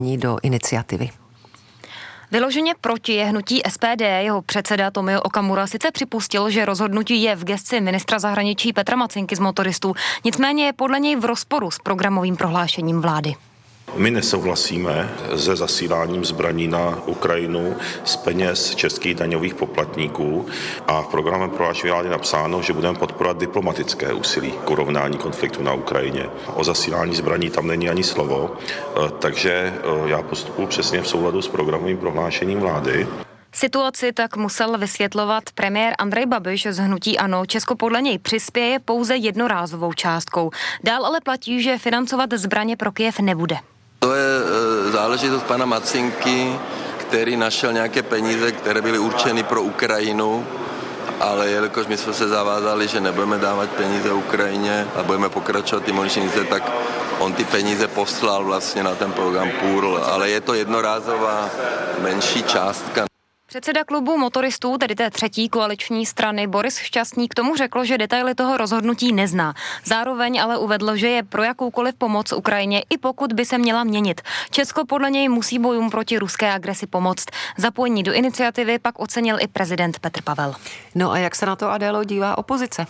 do iniciativy. Vyloženě proti je hnutí SPD. Jeho předseda Tomio Okamura sice připustil, že rozhodnutí je v gesci ministra zahraničí Petra Macinky z Motoristů, nicméně je podle něj v rozporu s programovým prohlášením vlády. My nesouhlasíme se zasíláním zbraní na Ukrajinu z peněz českých daňových poplatníků a v programovém prohlášení vlády napsáno, že budeme podporovat diplomatické úsilí k urovnání konfliktu na Ukrajině. O zasílání zbraní tam není ani slovo, takže já postupuji přesně v souladu s programovým prohlášením vlády. Situaci tak musel vysvětlovat premiér Andrej Babiš z hnutí ANO. Česko podle něj přispěje pouze jednorázovou částkou. Dál ale platí, že financovat zbraně pro Kyjev nebude. To je záležitost pana Macinky, který našel nějaké peníze, které byly určeny pro Ukrajinu, ale jelikož my jsme se zavázali, že nebudeme dávat peníze Ukrajině a budeme pokračovat ty muničnice, tak on ty peníze poslal vlastně na ten program PURL, ale je to jednorázová menší částka. Předseda klubu Motoristů, tedy té třetí koaliční strany, Boris Šťastný k tomu řekl, že detaily toho rozhodnutí nezná. Zároveň ale uvedl, že je pro jakoukoliv pomoc Ukrajině, i pokud by se měla měnit. Česko podle něj musí bojům proti ruské agresi pomoct. Zapojení do iniciativy pak ocenil i prezident Petr Pavel. No a jak se na to, Adélo, dívá opozice?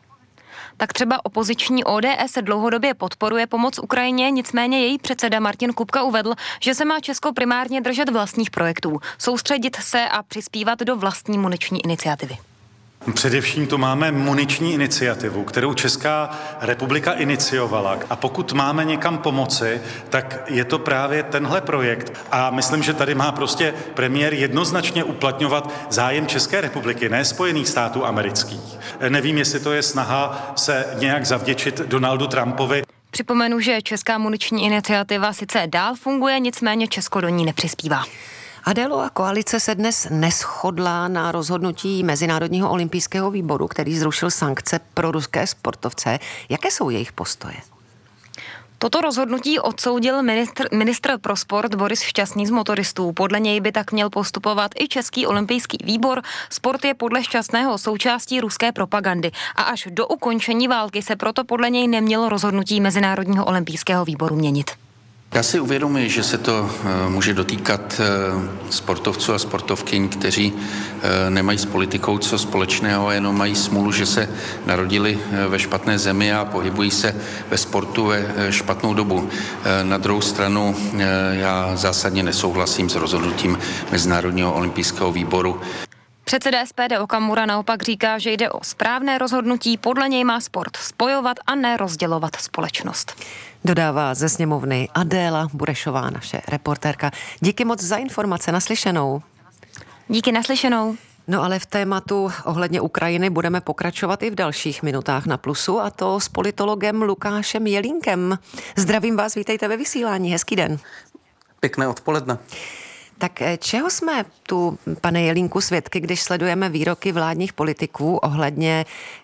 Tak třeba opoziční ODS dlouhodobě podporuje pomoc Ukrajině, nicméně její předseda Martin Kupka uvedl, že se má Česko primárně držet vlastních projektů, soustředit se a přispívat do vlastní muniční iniciativy. Především tu máme muniční iniciativu, kterou Česká republika iniciovala. A pokud máme někam pomoci, tak je to právě tenhle projekt. A myslím, že tady má prostě premiér jednoznačně uplatňovat zájem České republiky, ne Spojených států amerických. Nevím, jestli to je snaha se nějak zavděčit Donaldu Trumpovi. Připomenu, že Česká muniční iniciativa sice dál funguje, nicméně Česko do ní nepřispívá. Adélo, a koalice se dnes neshodla na rozhodnutí Mezinárodního olympijského výboru, který zrušil sankce pro ruské sportovce. Jaké jsou jejich postoje? Toto rozhodnutí odsoudil ministr pro sport Boris Šťastný z Motoristů. Podle něj by tak měl postupovat i Český olympijský výbor. Sport je podle Šťastného součástí ruské propagandy a až do ukončení války se proto podle něj nemělo rozhodnutí Mezinárodního olympijského výboru měnit. Já si uvědomuji, že se to může dotýkat sportovců a sportovkyň, kteří nemají s politikou co společného, jenom mají smůlu, že se narodili ve špatné zemi a pohybují se ve sportu ve špatnou dobu. Na druhou stranu já zásadně nesouhlasím s rozhodnutím Mezinárodního olympijského výboru. Předseda SPD Okamura naopak říká, že jde o správné rozhodnutí, podle něj má sport spojovat a ne rozdělovat společnost. Dodává ze sněmovny Adéla Burešová, naše reportérka. Díky moc za informace, naslyšenou. Díky, naslyšenou. No ale v tématu ohledně Ukrajiny budeme pokračovat i v dalších minutách na Plusu, a to s politologem Lukášem Jelínkem. Zdravím vás, vítejte ve vysílání, hezký den. Pěkné odpoledne. Tak čeho jsme tu, pane Jelínku, svědky, když sledujeme výroky vládních politiků ohledně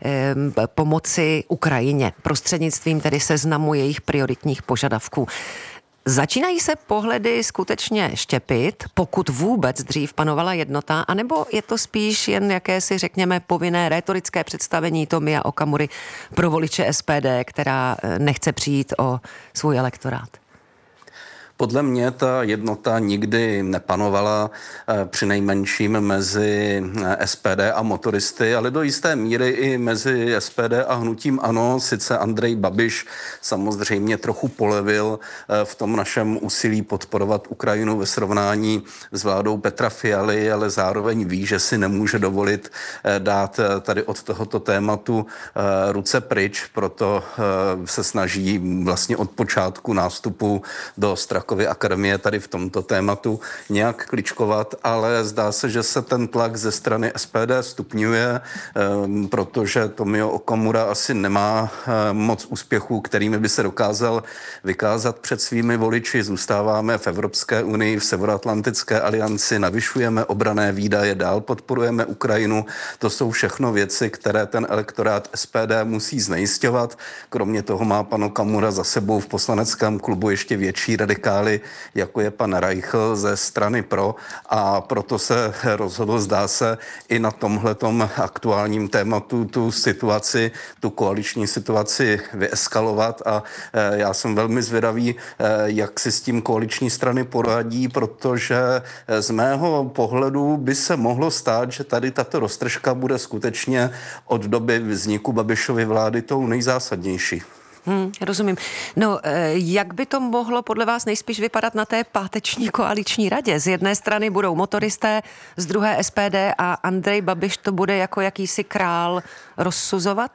pomoci Ukrajině, prostřednictvím tedy seznamu jejich prioritních požadavků? Začínají se pohledy skutečně štěpit, pokud vůbec dřív panovala jednota, anebo je to spíš jen jakési, řekněme, povinné rétorické představení Tomia Okamury pro voliče SPD, která nechce přijít o svůj elektorát? Podle mě ta jednota nikdy nepanovala, přinejmenším mezi SPD a motoristy, ale do jisté míry i mezi SPD a hnutím ANO. Sice Andrej Babiš samozřejmě trochu polevil v tom našem úsilí podporovat Ukrajinu ve srovnání s vládou Petra Fialy, ale zároveň ví, že si nemůže dovolit dát tady od tohoto tématu ruce pryč, proto se snaží vlastně od počátku nástupu do Strakovy akademie tady v tomto tématu nějak kličkovat, ale zdá se, že se ten tlak ze strany SPD stupňuje, protože Tomio Okamura asi nemá moc úspěchů, kterými by se dokázal vykázat před svými voliči. Zůstáváme v Evropské unii, v Severoatlantické alianci, navyšujeme obranné výdaje, dál podporujeme Ukrajinu. To jsou všechno věci, které ten elektorát SPD musí znejisťovat. Kromě toho má pan Okamura za sebou v poslaneckém klubu ještě větší radikální liberály, jako je pan Reichl ze strany Pro, a proto se rozhodl, zdá se, i na tomhletom aktuálním tématu tu koaliční situaci vyeskalovat, a já jsem velmi zvědavý, jak si s tím koaliční strany poradí, protože z mého pohledu by se mohlo stát, že tady tato roztržka bude skutečně od doby vzniku Babišovy vlády tou nejzásadnější. Rozumím. No, jak by to mohlo podle vás nejspíš vypadat na té páteční koaliční radě? Z jedné strany budou motoristé, z druhé SPD a Andrej Babiš to bude jako jakýsi král rozsuzovat?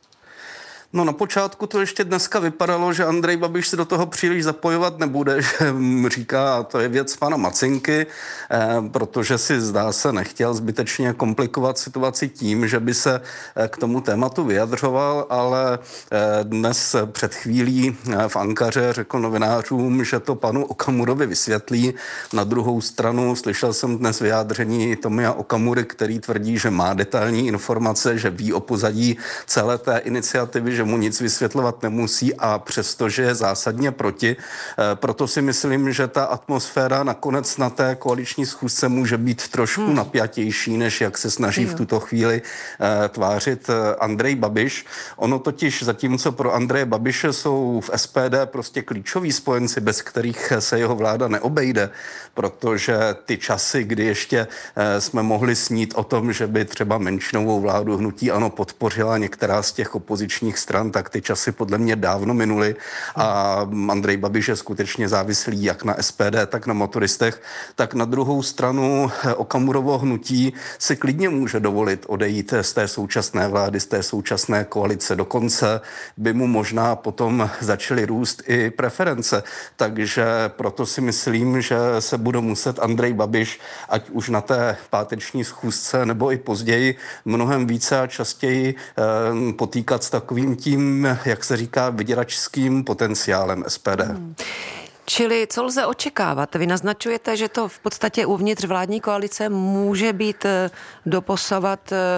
No, na počátku to ještě dneska vypadalo, že Andrej Babiš se do toho příliš zapojovat nebude, že říká, to je věc pana Macinky, protože si zdá se nechtěl zbytečně komplikovat situaci tím, že by se k tomu tématu vyjadřoval, ale dnes před chvílí v Ankaře řekl novinářům, že to panu Okamurovi vysvětlí. Na druhou stranu slyšel jsem dnes vyjádření Tomia Okamury, který tvrdí, že má detailní informace, že ví o pozadí celé té iniciativy, že mu nic vysvětlovat nemusí, a přestože je zásadně proti. Proto si myslím, že ta atmosféra nakonec na té koaliční schůzce může být trošku napjatější, než jak se snaží v tuto chvíli tvářit Andrej Babiš. Ono totiž, zatímco pro Andreje Babiše jsou v SPD prostě klíčoví spojenci, bez kterých se jeho vláda neobejde, protože ty časy, kdy ještě jsme mohli snít o tom, že by třeba menšinovou vládu hnutí ANO podpořila některá z těch opozičních stran, tak ty časy podle mě dávno minuly, a Andrej Babiš je skutečně závislý jak na SPD, tak na motoristech. Tak na druhou stranu Okamurovo hnutí si klidně může dovolit odejít z té současné vlády, z té současné koalice. Dokonce by mu možná potom začaly růst i preference. Takže proto si myslím, že se bude muset Andrej Babiš, ať už na té páteční schůzce nebo i později, mnohem více a častěji potýkat s takovým tím, jak se říká, vyděračským potenciálem SPD. Čili co lze očekávat? Vy naznačujete, že to v podstatě uvnitř vládní koalice může být doposavat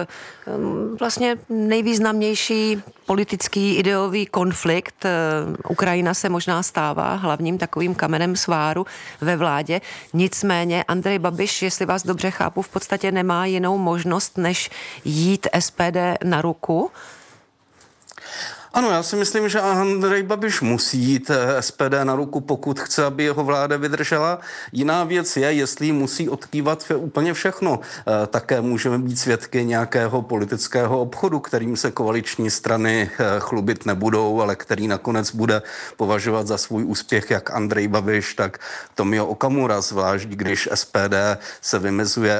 vlastně nejvýznamnější politický ideový konflikt. Ukrajina se možná stává hlavním takovým kamenem sváru ve vládě. Nicméně Andrej Babiš, jestli vás dobře chápu, v podstatě nemá jinou možnost, než jít SPD na ruku. Ano, já si myslím, že Andrej Babiš musí jít SPD na ruku, pokud chce, aby jeho vláda vydržela. Jiná věc je, jestli musí odkývat úplně všechno. Také můžeme být svědky nějakého politického obchodu, kterým se koaliční strany chlubit nebudou, ale který nakonec bude považovat za svůj úspěch jak Andrej Babiš, tak Tomio Okamura, zvlášť když SPD se vymezuje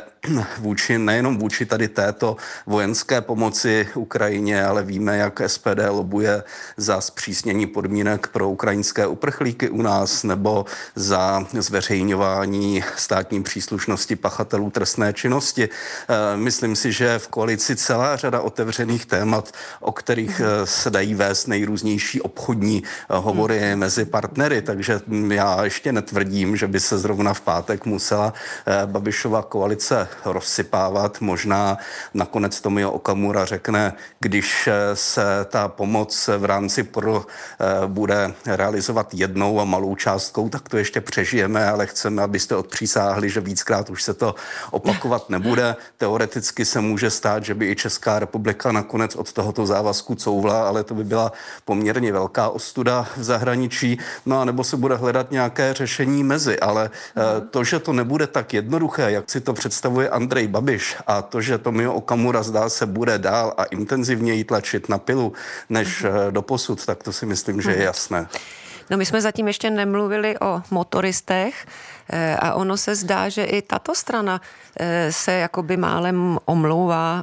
nejenom vůči tady této vojenské pomoci Ukrajině, ale víme, jak SPD lobuje za zpřísnění podmínek pro ukrajinské uprchlíky u nás nebo za zveřejňování státní příslušnosti pachatelů trestné činnosti. Myslím si, že v koalici celá řada otevřených témat, o kterých se dají vést nejrůznější obchodní hovory mezi partnery, takže já ještě netvrdím, že by se zrovna v pátek musela Babišova koalice rozsypávat. Možná nakonec Tomio Okamura řekne, když se ta pomoc v rámci PRO bude realizovat jednou a malou částkou, tak to ještě přežijeme, ale chceme, abyste odpřísáhli, že víckrát už se to opakovat nebude. Teoreticky se může stát, že by i Česká republika nakonec od tohoto závazku couvla, ale to by byla poměrně velká ostuda v zahraničí. No a nebo se bude hledat nějaké řešení mezi, ale to, že to nebude tak jednoduché, jak si to představuje Andrej Babiš, a to, že Tomio Okamura zdá se bude dál a intenzivněji tlačit na pilu než doposud, tak to si myslím, že je jasné. No, my jsme zatím ještě nemluvili o motoristech a ono se zdá, že i tato strana se jakoby málem omlouvá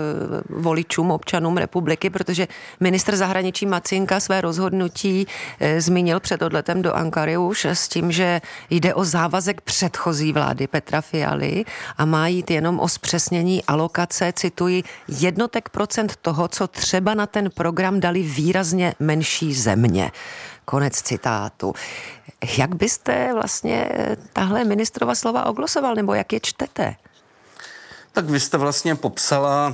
voličům, občanům republiky, protože ministr zahraničí Macinka své rozhodnutí zmínil před odletem do Ankary už s tím, že jde o závazek předchozí vlády Petra Fialy a má jít jenom o zpřesnění alokace, cituji, jednotek procent toho, co třeba na ten program dali výrazně menší země. Konec citátu. Jak byste vlastně tahle ministrova slova oglosoval, nebo jak je čtete? Tak vy jste vlastně popsala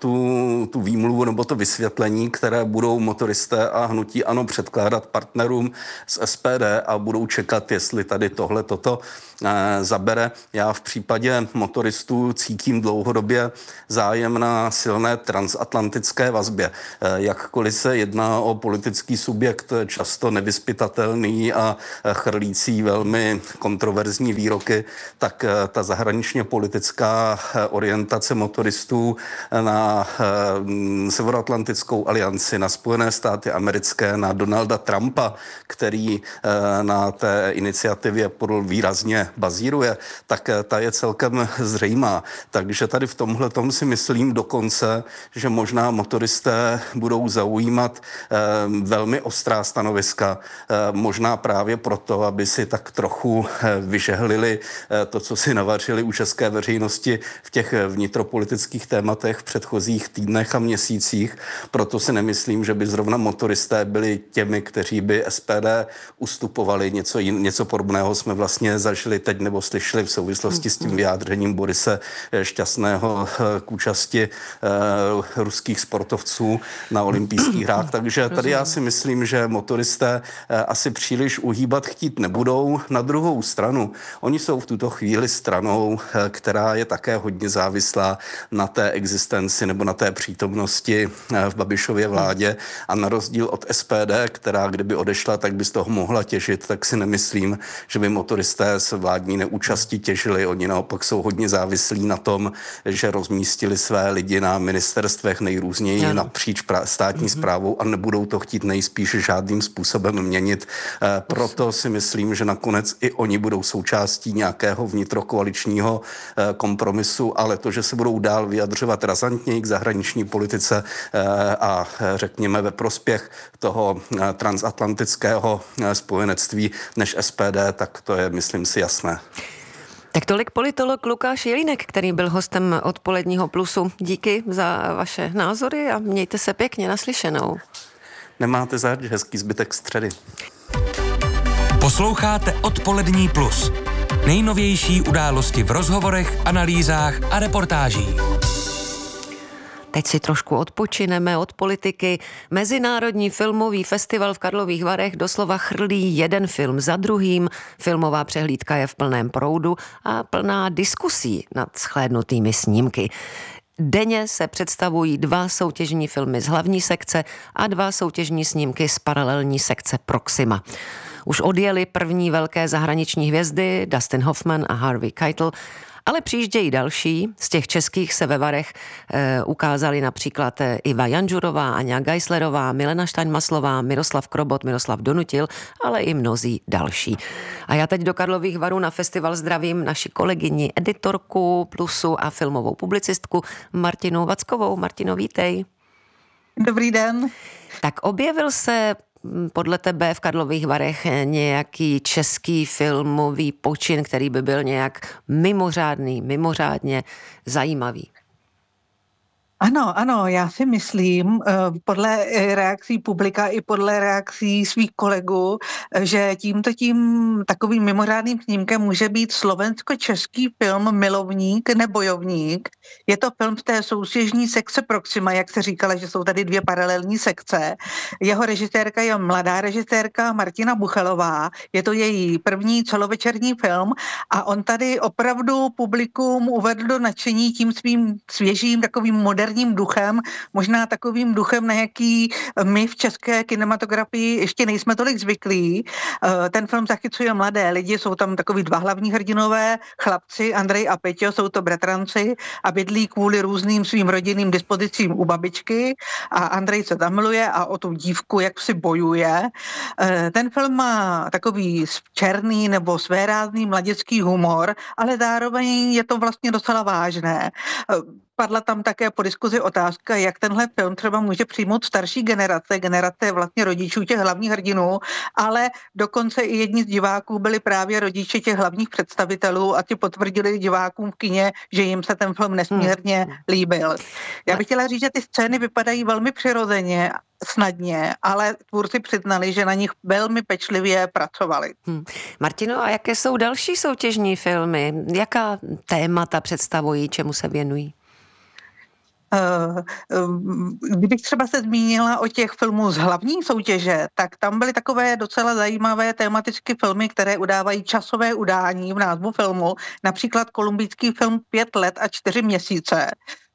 tu výmluvu nebo to vysvětlení, které budou motoristé a hnutí ANO předkládat partnerům z SPD a budou čekat, jestli tady toto zabere. Já v případě motoristů cítím dlouhodobě zájem na silné transatlantické vazbě. Jakkoliv se jedná o politický subjekt často nevyzpytatelný a chrlící velmi kontroverzní výroky, tak ta zahraničně politická orientace motoristů na Severoatlantickou alianci, na Spojené státy americké, na Donalda Trumpa, který na té iniciativě výrazně bazíruje, tak ta je celkem zřejmá. Takže tady v tomhletom si myslím dokonce, že možná motoristé budou zaujímat velmi ostrá stanoviska, možná právě proto, aby si tak trochu vyžehlili to, co si navařili u české veřejnosti v těch vnitropolitických tématech v předchozích týdnech a měsících. Proto si nemyslím, že by zrovna motoristé byli těmi, kteří by SPD ustupovali. Něco podobného jsme vlastně zažili teď nebo slyšeli v souvislosti s tím vyjádřením Borise Šťastného k účasti ruských sportovců na olympijských hrách. Takže tady já si myslím, že motoristé asi příliš uhýbat chtít nebudou. Na druhou stranu, oni jsou v tuto chvíli stranou, která je také hodně závislá na té existenci nebo na té přítomnosti v Babišově vládě a na rozdíl od SPD, která kdyby odešla, tak by z toho mohla těžit, tak si nemyslím, že by motoristé s vládní neúčastí těžili. Oni naopak jsou hodně závislí na tom, že rozmístili své lidi na ministerstvech nejrůzněji napříč státní správou a nebudou to chtít nejspíš žádným způsobem měnit. Proto si myslím, že nakonec i oni budou součástí nějakého vnitrokoaličního kompromisu, ale to, že se budou dál vyjadřovat razantněji k zahraniční politice a řekněme ve prospěch toho transatlantického spojenectví než SPD, tak to je, myslím si, jasné. Tak tolik politolog Lukáš Jelínek, který byl hostem Odpoledního Plusu. Díky za vaše názory a mějte se pěkně, naslyšenou. Nemáte zač, hezký zbytek středy. Posloucháte Odpolední Plus. Nejnovější události v rozhovorech, analýzách a reportážích. Teď si trošku odpočineme od politiky. Mezinárodní filmový festival v Karlových Varech doslova chrlí jeden film za druhým. Filmová přehlídka je v plném proudu a plná diskusí nad shlédnutými snímky. Denně se představují 2 soutěžní filmy z hlavní sekce a 2 soutěžní snímky z paralelní sekce Proxima. Už odjeli první velké zahraniční hvězdy Dustin Hoffman a Harvey Keitel, ale přijíždějí další. Z těch českých se ve Varech ukázali například Iva Janžurová, Aňa Geislerová, Milena Štaňmaslová, Miroslav Krobot, Miroslav Donutil, ale i mnozí další. A já teď do Karlových Varů na festival zdravím naši kolegyni, editorku Plusu a filmovou publicistku Martinu Vackovou. Martino, vítej. Dobrý den. Tak objevil se podle tebe v Karlových Varech nějaký český filmový počin, který by byl nějak mimořádně zajímavý? Ano, já si myslím, podle reakcí publika i podle reakcí svých kolegů, že tím takovým mimořádným snímkem může být slovensko-český film Milovník, nebojovník. Je to film z té soutěžní sekce Proxima, jak se říkala, že jsou tady 2 paralelní sekce. Jeho režisérka je mladá režisérka Martina Buchelová. Je to její první celovečerní film a on tady opravdu publikum uvedl do nadšení tím svým svěžím, takovým moderním duchem, možná takovým duchem, na jaký my v české kinematografii ještě nejsme tolik zvyklí. Ten film zachycuje mladé lidi, jsou tam takový 2 hlavní hrdinové, chlapci, Andrej a Peťo, jsou to bratranci a bydlí kvůli různým svým rodinným dispozicím u babičky a Andrej se zamiluje a o tu dívku jak si bojuje. Ten film má takový černý nebo svérázný mladěcký humor, ale zároveň je to vlastně docela vážné. Padla tam také po diskuzi otázka, jak tenhle film třeba může přijmout starší generace vlastně rodičů těch hlavních hrdinů, ale dokonce i jedni z diváků byli právě rodiče těch hlavních představitelů a ti potvrdili divákům v kině, že jim se ten film nesmírně líbil. Já bych chtěla říct, že ty scény vypadají velmi přirozeně, snadně, ale tvůrci přiznali, že na nich velmi pečlivě pracovali. Martino, a jaké jsou další soutěžní filmy? Jaká témata představují, čemu se věnují? Kdybych třeba se zmínila o těch filmů z hlavní soutěže, tak tam byly takové docela zajímavé tematické filmy, které udávají časové udání v názvu filmu. Například kolumbijský film 5 let a 4 měsíce.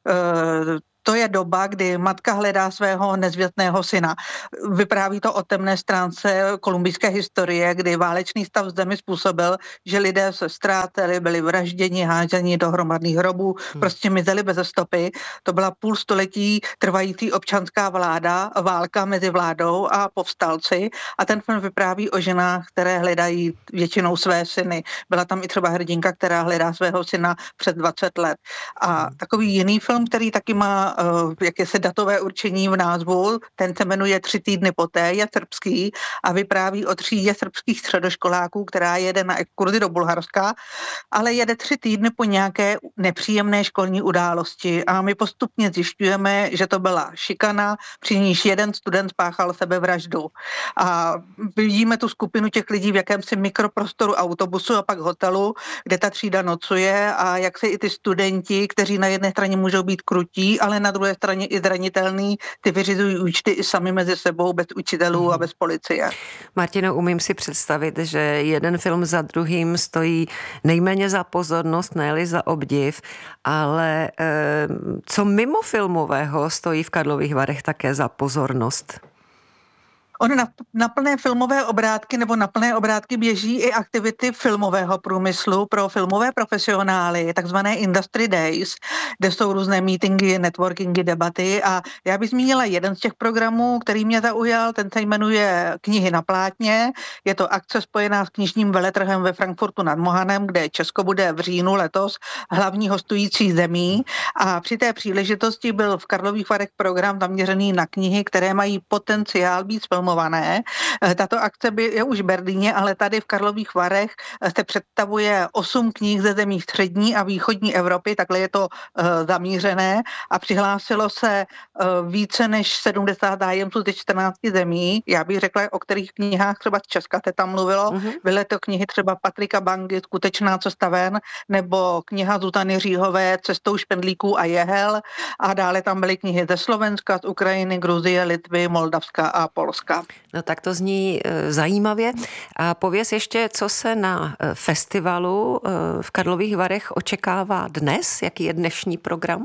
To je doba, kdy matka hledá svého nezvěstného syna. Vypráví to o temné stránce kolumbijské historie, kdy válečný stav v zemi způsobil, že lidé se ztrátili, byli vražděni, háženi do hromadných hrobů, prostě mizeli bez stopy. To byla půl století trvající občanská válka mezi vládou a povstalci a ten film vypráví o ženách, které hledají většinou své syny. Byla tam i třeba hrdinka, která hledá svého syna před 20 let. A takový jiný film, který taky má jakési datové určení v názvu, ten se jmenuje 3 týdny poté, je srbský a vypráví o třídě srbských středoškoláků, která jede na exkurzi do Bulharska, ale jede 3 týdny po nějaké nepříjemné školní události a my postupně zjišťujeme, že to byla šikana, při níž jeden student spáchal sebevraždu. A vidíme tu skupinu těch lidí v jakémsi mikroprostoru autobusu a pak hotelu, kde ta třída nocuje a jak se i ty studenti, kteří na jedné straně můžou být krutí, ale na druhé straně i zranitelný, ty vyřizují účty i sami mezi sebou, bez učitelů a bez policie. Martino, umím si představit, že jeden film za druhým stojí nejméně za pozornost, ne-li za obdiv, ale co mimo filmového stojí v Karlových Varech také za pozornost? Ono na plné filmové obrátky nebo na plné obrátky běží i aktivity filmového průmyslu pro filmové profesionály, takzvané Industry Days, kde jsou různé meetingy, networkingy, debaty a já bych zmínila jeden z těch programů, který mě zaujal, ten se jmenuje Knihy na plátně. Je to akce spojená s knižním veletrhem ve Frankfurtu nad Mohanem, kde Česko bude v říjnu letos hlavní hostující zemí a při té příležitosti byl v Karlových Varech program zaměřený na knihy, které mají potenciál být filmované. Tato akce je už v Berlíně, ale tady v Karlových Varech se představuje 8 knih ze zemí střední a východní Evropy, takhle je to zamířené a přihlásilo se více než 70 zájemců ze 14 zemí. Já bych řekla, o kterých knihách třeba z Česka se tam mluvilo. Byly to knihy třeba Patrika Bangy, Skutečná cesta ven, nebo kniha Zuzany Říhové Cestou špendlíků a jehel a dále tam byly knihy ze Slovenska, z Ukrajiny, Gruzie, Litvy, Moldavska a Polska. No tak to zní zajímavě. A pověz ještě, co se na festivalu v Karlových Varech očekává dnes? Jaký je dnešní program?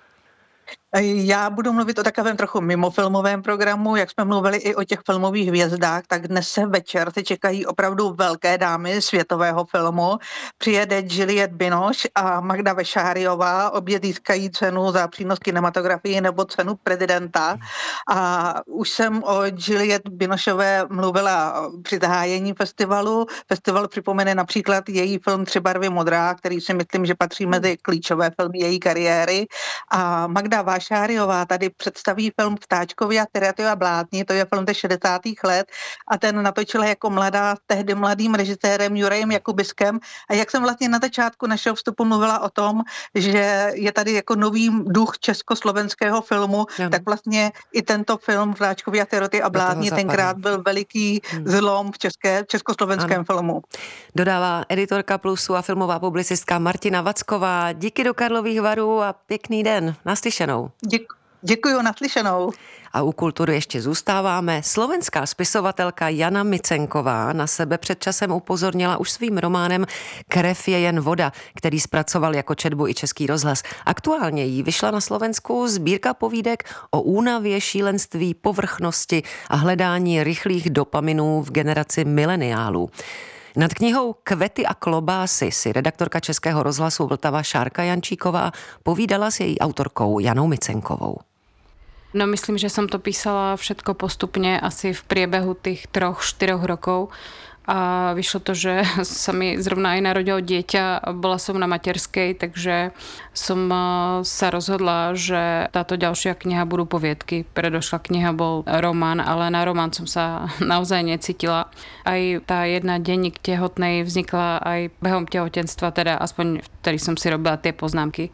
Já budu mluvit o takovém trochu mimofilmovém programu, jak jsme mluvili i o těch filmových hvězdách, tak dnes se večer se čekají opravdu velké dámy světového filmu. Přijede Juliette Binoche a Magda Vešáriová, obě získají cenu za přínos kinematografii nebo cenu prezidenta. A už jsem o Juliette Binochové mluvila při zahájení festivalu. Festival připomene například její film 3 barvy modrá, který si myslím, že patří mezi klíčové filmy její kariéry. A Magda Vášáriová tady představí film Ptáčkovi a Tyretu a blátni, to je film ze 60. let a ten natočila jako tehdy mladým režisérem Jurajem Jakubiskem a jak jsem vlastně na začátku našeho vstupu mluvila o tom, že je tady jako nový duch československého filmu, tak vlastně i tento film Ptáčkovi a Tyretu a blátni tenkrát byl veliký zlom v československém filmu. Dodává editorka Plusu a filmová publicistka Martina Vacková. Díky do Karlových Varů a pěkný den. Naslyšenou. Děkuji, naslyšenou. A u kultury ještě zůstáváme. Slovenská spisovatelka Jana Micenková na sebe před časem upozornila už svým románem Krev je jen voda, který zpracoval jako četbu i Český rozhlas. Aktuálně jí vyšla na Slovensku sbírka povídek o únavě, šílenství, povrchnosti a hledání rychlých dopaminů v generaci mileniálů. Nad knihou Kvety a klobásy si redaktorka Českého rozhlasu Vltava Šárka Jančíková povídala s její autorkou Janou Micenkovou. No myslím, že som to písala všetko postupne asi v priebehu tých 3-4 rokov a vyšlo to, že sa mi zrovna aj narodilo dieťa. Bola som na materskej, takže som sa rozhodla, že táto ďalšia kniha budú poviedky. Predošlá kniha bol román, ale na román som sa naozaj necítila. Aj tá jedna denník tehotnej vznikla aj behom tehotenstva, teda aspoň vtedy som si robila tie poznámky.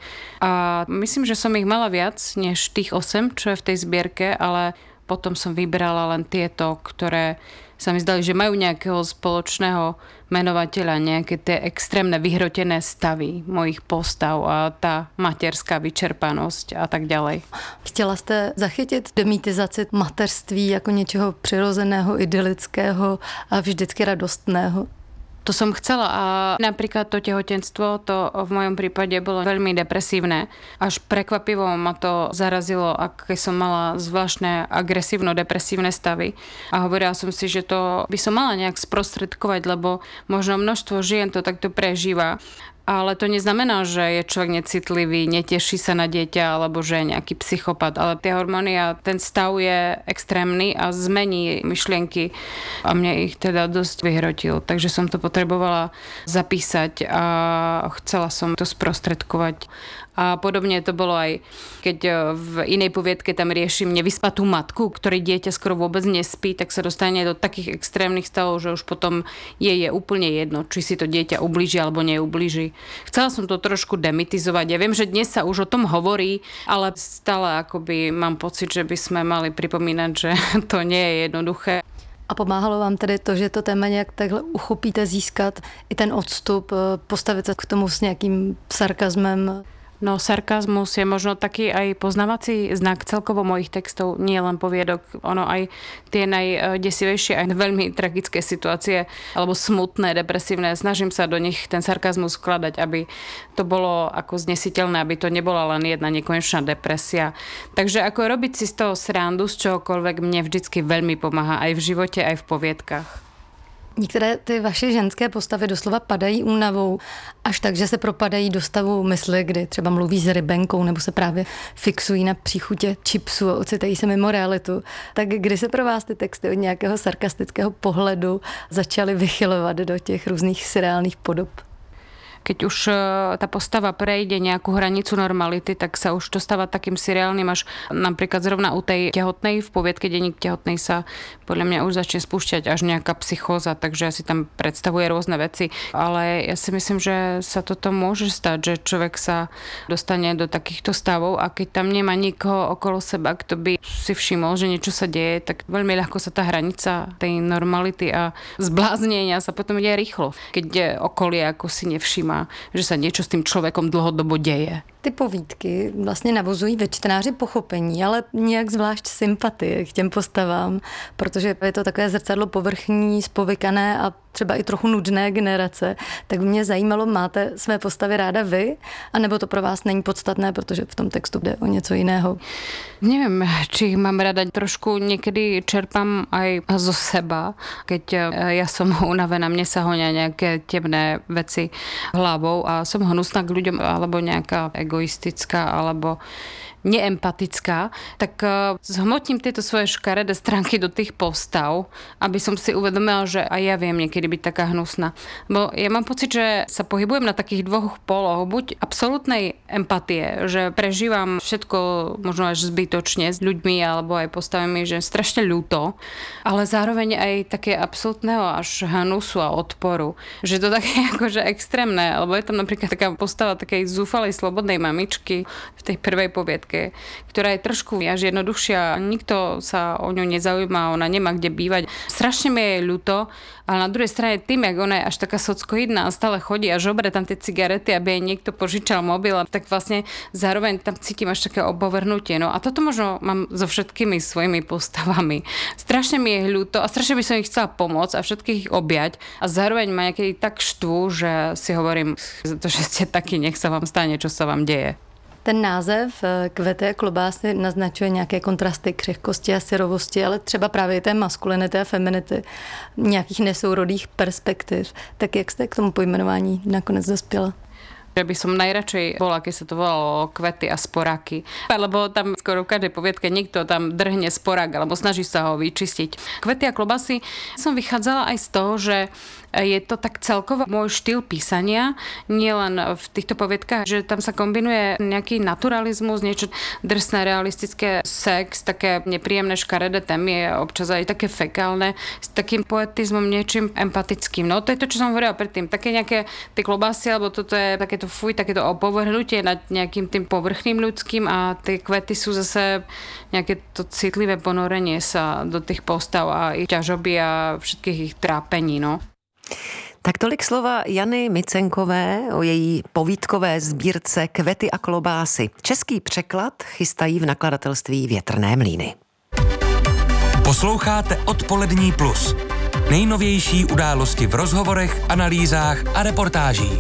A myslím, že som ich mala viac než tých 8, čo je v tej zbierke, ale potom som vybrala len tieto, ktoré sa mi zdali, že majú nejakého spoločného menovateľa, nejaké tie extrémne vyhrotené stavy mojich postav a tá materská vyčerpanosť a tak ďalej. Chtěla jste zachytit demytizaci mateřství jako něčeho přirozeného, idylického a vždycky radostného? To som chcela a napríklad to tehotenstvo, to v mojom prípade bolo veľmi depresívne. Až prekvapivo ma to zarazilo, aké som mala zvláštne agresívno-depresívne stavy. A hovorila som si, že to by som mala nejak sprostredkovať, lebo možno množstvo žien to takto prežíva. Ale to neznamená, že je človek necitlivý, neteší sa na dieťa alebo že je nejaký psychopat. Ale tie hormóny a ten stav je extrémny a zmení myšlienky a mne ich teda dosť vyhrotil. Takže som to potrebovala zapísať a chcela som to sprostredkovať. A podobne to bolo aj, keď v inej poviedke tam riešim nevyspatú matku, ktorej dieťa skoro vôbec nespí, tak sa dostane do takých extrémnych stavov, že už potom je úplne jedno, či si to dieťa ublíži alebo neublíži. Chcela som to trošku demytizovať. Ja viem, že dnes sa už o tom hovorí, ale stále akoby mám pocit, že by sme mali pripomínať, že to nie je jednoduché. A pomáhalo vám tedy to, že to téma nějak takhle uchopíte, získat i ten odstup, postavit se k tomu s nějakým sarkazmem? No, sarkazmus je možno taký aj poznávací znak celkovo mojich textov, nie len poviedok. Ono aj tie najdesivejšie, aj veľmi tragické situácie, alebo smutné, depresívne, snažím sa do nich ten sarkazmus vkladať, aby to bolo ako znesiteľné, aby to nebola len jedna nekonečná depresia. Takže ako robiť si z toho srandu, z čohokoľvek, mne vždycky veľmi pomáha aj v živote, aj v poviedkách. Některé ty vaše ženské postavy doslova padají únavou, až tak, že se propadají do stavu mysli, kdy třeba mluví s rybenkou nebo se právě fixují na příchutě chipsu a ocitají se mimo realitu. Tak kdy se pro vás ty texty od nějakého sarkastického pohledu začaly vychylovat do těch různých surreálních podob? Keď už tá postava prejde nejakú hranicu normality, tak sa už to stáva takým seriálnym, až napríklad zrovna u tej tehotnej, v poviedke Denník tehotnej sa podľa mňa už začne spúšťať až nejaká psychóza, takže asi tam predstavuje rôzne veci. Ale ja si myslím, že sa toto môže stať, že človek sa dostane do takýchto stavov a keď tam nemá nikoho okolo seba, kto by si všimol, že niečo sa deje, tak veľmi ľahko sa tá hranica tej normality a zbláznenia sa potom ide rýchlo, keď okolie ako si nevšíma, že sa niečo s tým človekom dlhodobo deje. Ty povídky vlastně navozují ve čtenáři pochopení, ale nějak zvlášť sympatie k těm postavám, protože je to takové zrcadlo povrchní, spovykané a třeba i trochu nudné generace. Tak mě zajímalo, máte své postavy ráda vy, anebo to pro vás není podstatné, protože v tom textu jde o něco jiného? Neviem, či ich mám rada. Trošku niekedy čerpám aj zo seba. Keď ja som unavená, mne sa honia nejaké temné veci hlavou a som hnusná k ľuďom alebo nejaká egoistická alebo neempatická, tak zhmotním tieto svoje škaredé stránky do tých postav, aby som si uvedomila, že aj ja viem niekedy byť taká hnusná. Bo ja mám pocit, že sa pohybujem na takých dvoch poloch. Buď absolútnej empatie, že prežívam všetko možno až zbytočne s ľuďmi alebo aj postavami, že strašne ľúto, ale zároveň aj také absolútneho až hnusu a odporu. Že to také akože extrémne, lebo je tam napríklad taká postava takej zúfalej slobodnej mamičky v tej prvej poviedke, ktorá je trošku až jednoduchšia. Nikto sa o ňu nezaujíma, ona nemá kde bývať. Strašne mi je ľúto, ale na druhej strane tým, jak ona je až taká sockoidná a stále chodí a žobre tam tie cigarety, aby jej niekto požičal mobil, tak vlastne zároveň tam cítim až také obovrnutie. No a toto možno mám so všetkými svojimi postavami. Strašne mi je ľúto a strašne by som ich chcela pomôcť a všetkých ich objať a zároveň ma niekedy tak štvú, že si hovorím, to, že ste takí, nech sa vám stane, čo sa vám deje. Ten název Kvety a klobásy naznačuje nějaké kontrasty, křehkosti a syrovosti, ale třeba právě té maskulinity a feminity, nějakých nesourodých perspektiv. Tak jak jste k tomu pojmenování nakonec dospěla? Že by som najradšej bola, keď sa to volalo kvety a sporáky. Lebo tam skoro v každej poviedke niekto tam drhne sporák alebo snaží sa ho vyčistiť. Kvety a klobasy som vychádzala aj z toho, že je to tak celkovo môj štýl písania, nielen v týchto poviedkách, že tam sa kombinuje nejaký naturalizmus, niečo drsné, realistické, sex, také nepríjemné škaredé témy, občas aj také fekálne, s takým poetizmom, niečím empatickým. No to je to, čo som hovorila predtým. Také nejaké tie klobásy, alebo toto je takéto takéto opovrhnutie nad nejakým tým povrchným ľudským a tie kvety sú zase nejaké to citlivé ponorenie sa do tých postav a ich ťažoby a všetkých ich trápení, no. Tak tolik slova Jany Micenkové o její povídkové sbírce Kvety a klobásy. Český překlad chystají v nakladatelství Větrné mlýny. Posloucháte Odpolední plus. Nejnovější události v rozhovorech, analýzách a reportážích.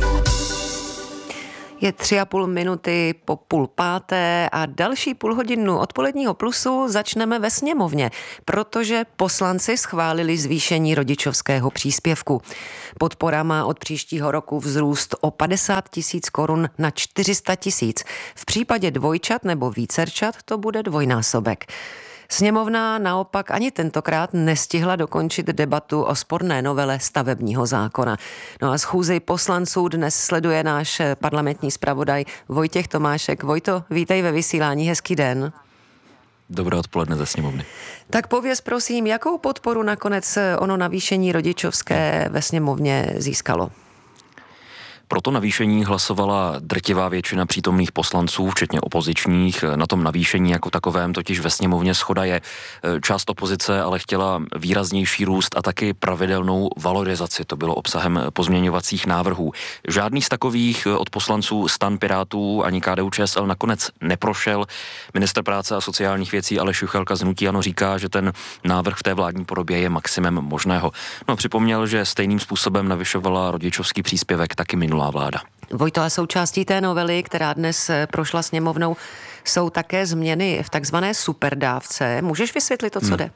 Je 3,5 minuty po 4:30 a další půlhodinu Odpoledního plusu začneme ve sněmovně, protože poslanci schválili zvýšení rodičovského příspěvku. Podpora má od příštího roku vzrůst o 50 000 korun na 400 000. V případě dvojčat nebo vícerčat to bude dvojnásobek. Sněmovna naopak ani tentokrát nestihla dokončit debatu o sporné novele stavebního zákona. No a schůzi poslanců dnes sleduje náš parlamentní zpravodaj Vojtěch Tomášek. Vojto, vítej ve vysílání, hezký den. Dobré odpoledne ze sněmovny. Tak pověz prosím, jakou podporu nakonec ono navýšení rodičovské ve sněmovně získalo? Pro to navýšení hlasovala drtivá většina přítomných poslanců, včetně opozičních. Na tom navýšení jako takovém totiž ve sněmovně shoda je. Část opozice ale chtěla výraznější růst a taky pravidelnou valorizaci. To bylo obsahem pozměňovacích návrhů. Žádný z takových od poslanců STAN, Pirátů ani KDU-ČSL nakonec neprošel. Ministr práce a sociálních věcí Aleš Juchelka z hnutí ANO říká, že ten návrh v té vládní podobě je maximem možného. No, připomněl, že stejným způsobem navyšovala rodičovský příspěvek taky minulá vláda. Vojto, a součástí té novely, která dnes prošla sněmovnou, jsou také změny v takzvané superdávce. Můžeš vysvětlit to, co jde?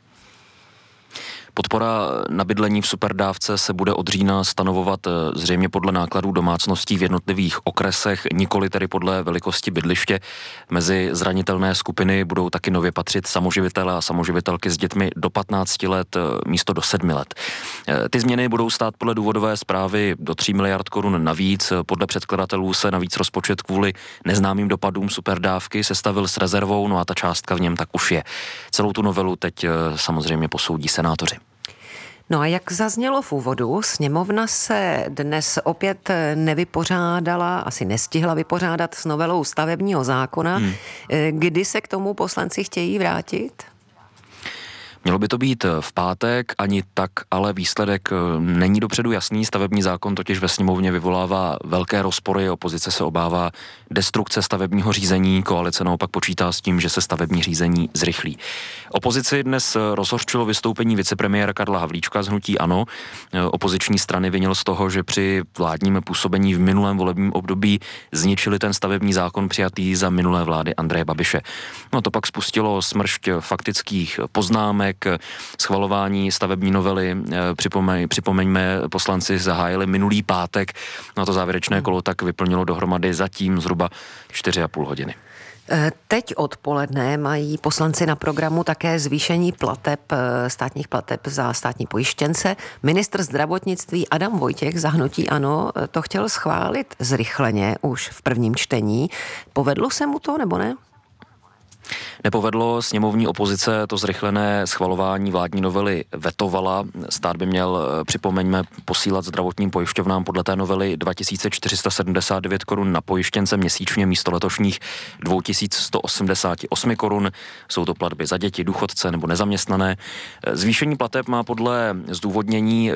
Podpora na bydlení v superdávce se bude od října stanovovat zřejmě podle nákladů domácností v jednotlivých okresech, nikoli tedy podle velikosti bydliště. Mezi zranitelné skupiny budou taky nově patřit samoživitelé a samoživitelky s dětmi do 15 let místo do 7 let. Ty změny budou stát podle důvodové zprávy do 3 miliard korun navíc. Podle předkladatelů se navíc rozpočet kvůli neznámým dopadům superdávky sestavil s rezervou, no a ta částka v něm tak už je. Celou tu novelu teď samozřejmě posoudí senátoři. No a jak zaznělo v úvodu, sněmovna se dnes opět nevypořádala, asi nestihla vypořádat s novelou stavebního zákona. Kdy se k tomu poslanci chtějí vrátit? Mělo by to být v pátek, ani tak, ale výsledek není dopředu jasný. Stavební zákon totiž ve sněmovně vyvolává velké rozpory, opozice se obává destrukce stavebního řízení, koalice naopak počítá s tím, že se stavební řízení zrychlí. Opozici dnes rozhořčilo vystoupení vicepremiéra Karla Havlíčka z hnutí ANO. Opoziční strany vinil z toho, že při vládním působení v minulém volebním období zničili ten stavební zákon přijatý za minulé vlády Andreje Babiše. No to pak spustilo smršť faktických poznámek, schvalování stavební novely. Připomeňme, poslanci zahájili minulý pátek. No to závěrečné kolo tak vyplnilo dohromady zatím zhruba 4,5 hodiny. Teď odpoledne mají poslanci na programu také zvýšení plateb, státních plateb za státní pojištěnce. Ministr zdravotnictví Adam Vojtěch za hnutí ANO to chtěl schválit zrychleně už v prvním čtení. Povedlo se mu to, nebo ne? Nepovedlo, sněmovní opozice to zrychlené schvalování vládní novely vetovala. Stát by měl, připomeňme, posílat zdravotním pojišťovnám podle té novely 2479 korun na pojištěnce měsíčně místo letošních 2188 korun. Jsou to platby za děti, důchodce nebo nezaměstnané. Zvýšení plateb má podle zdůvodnění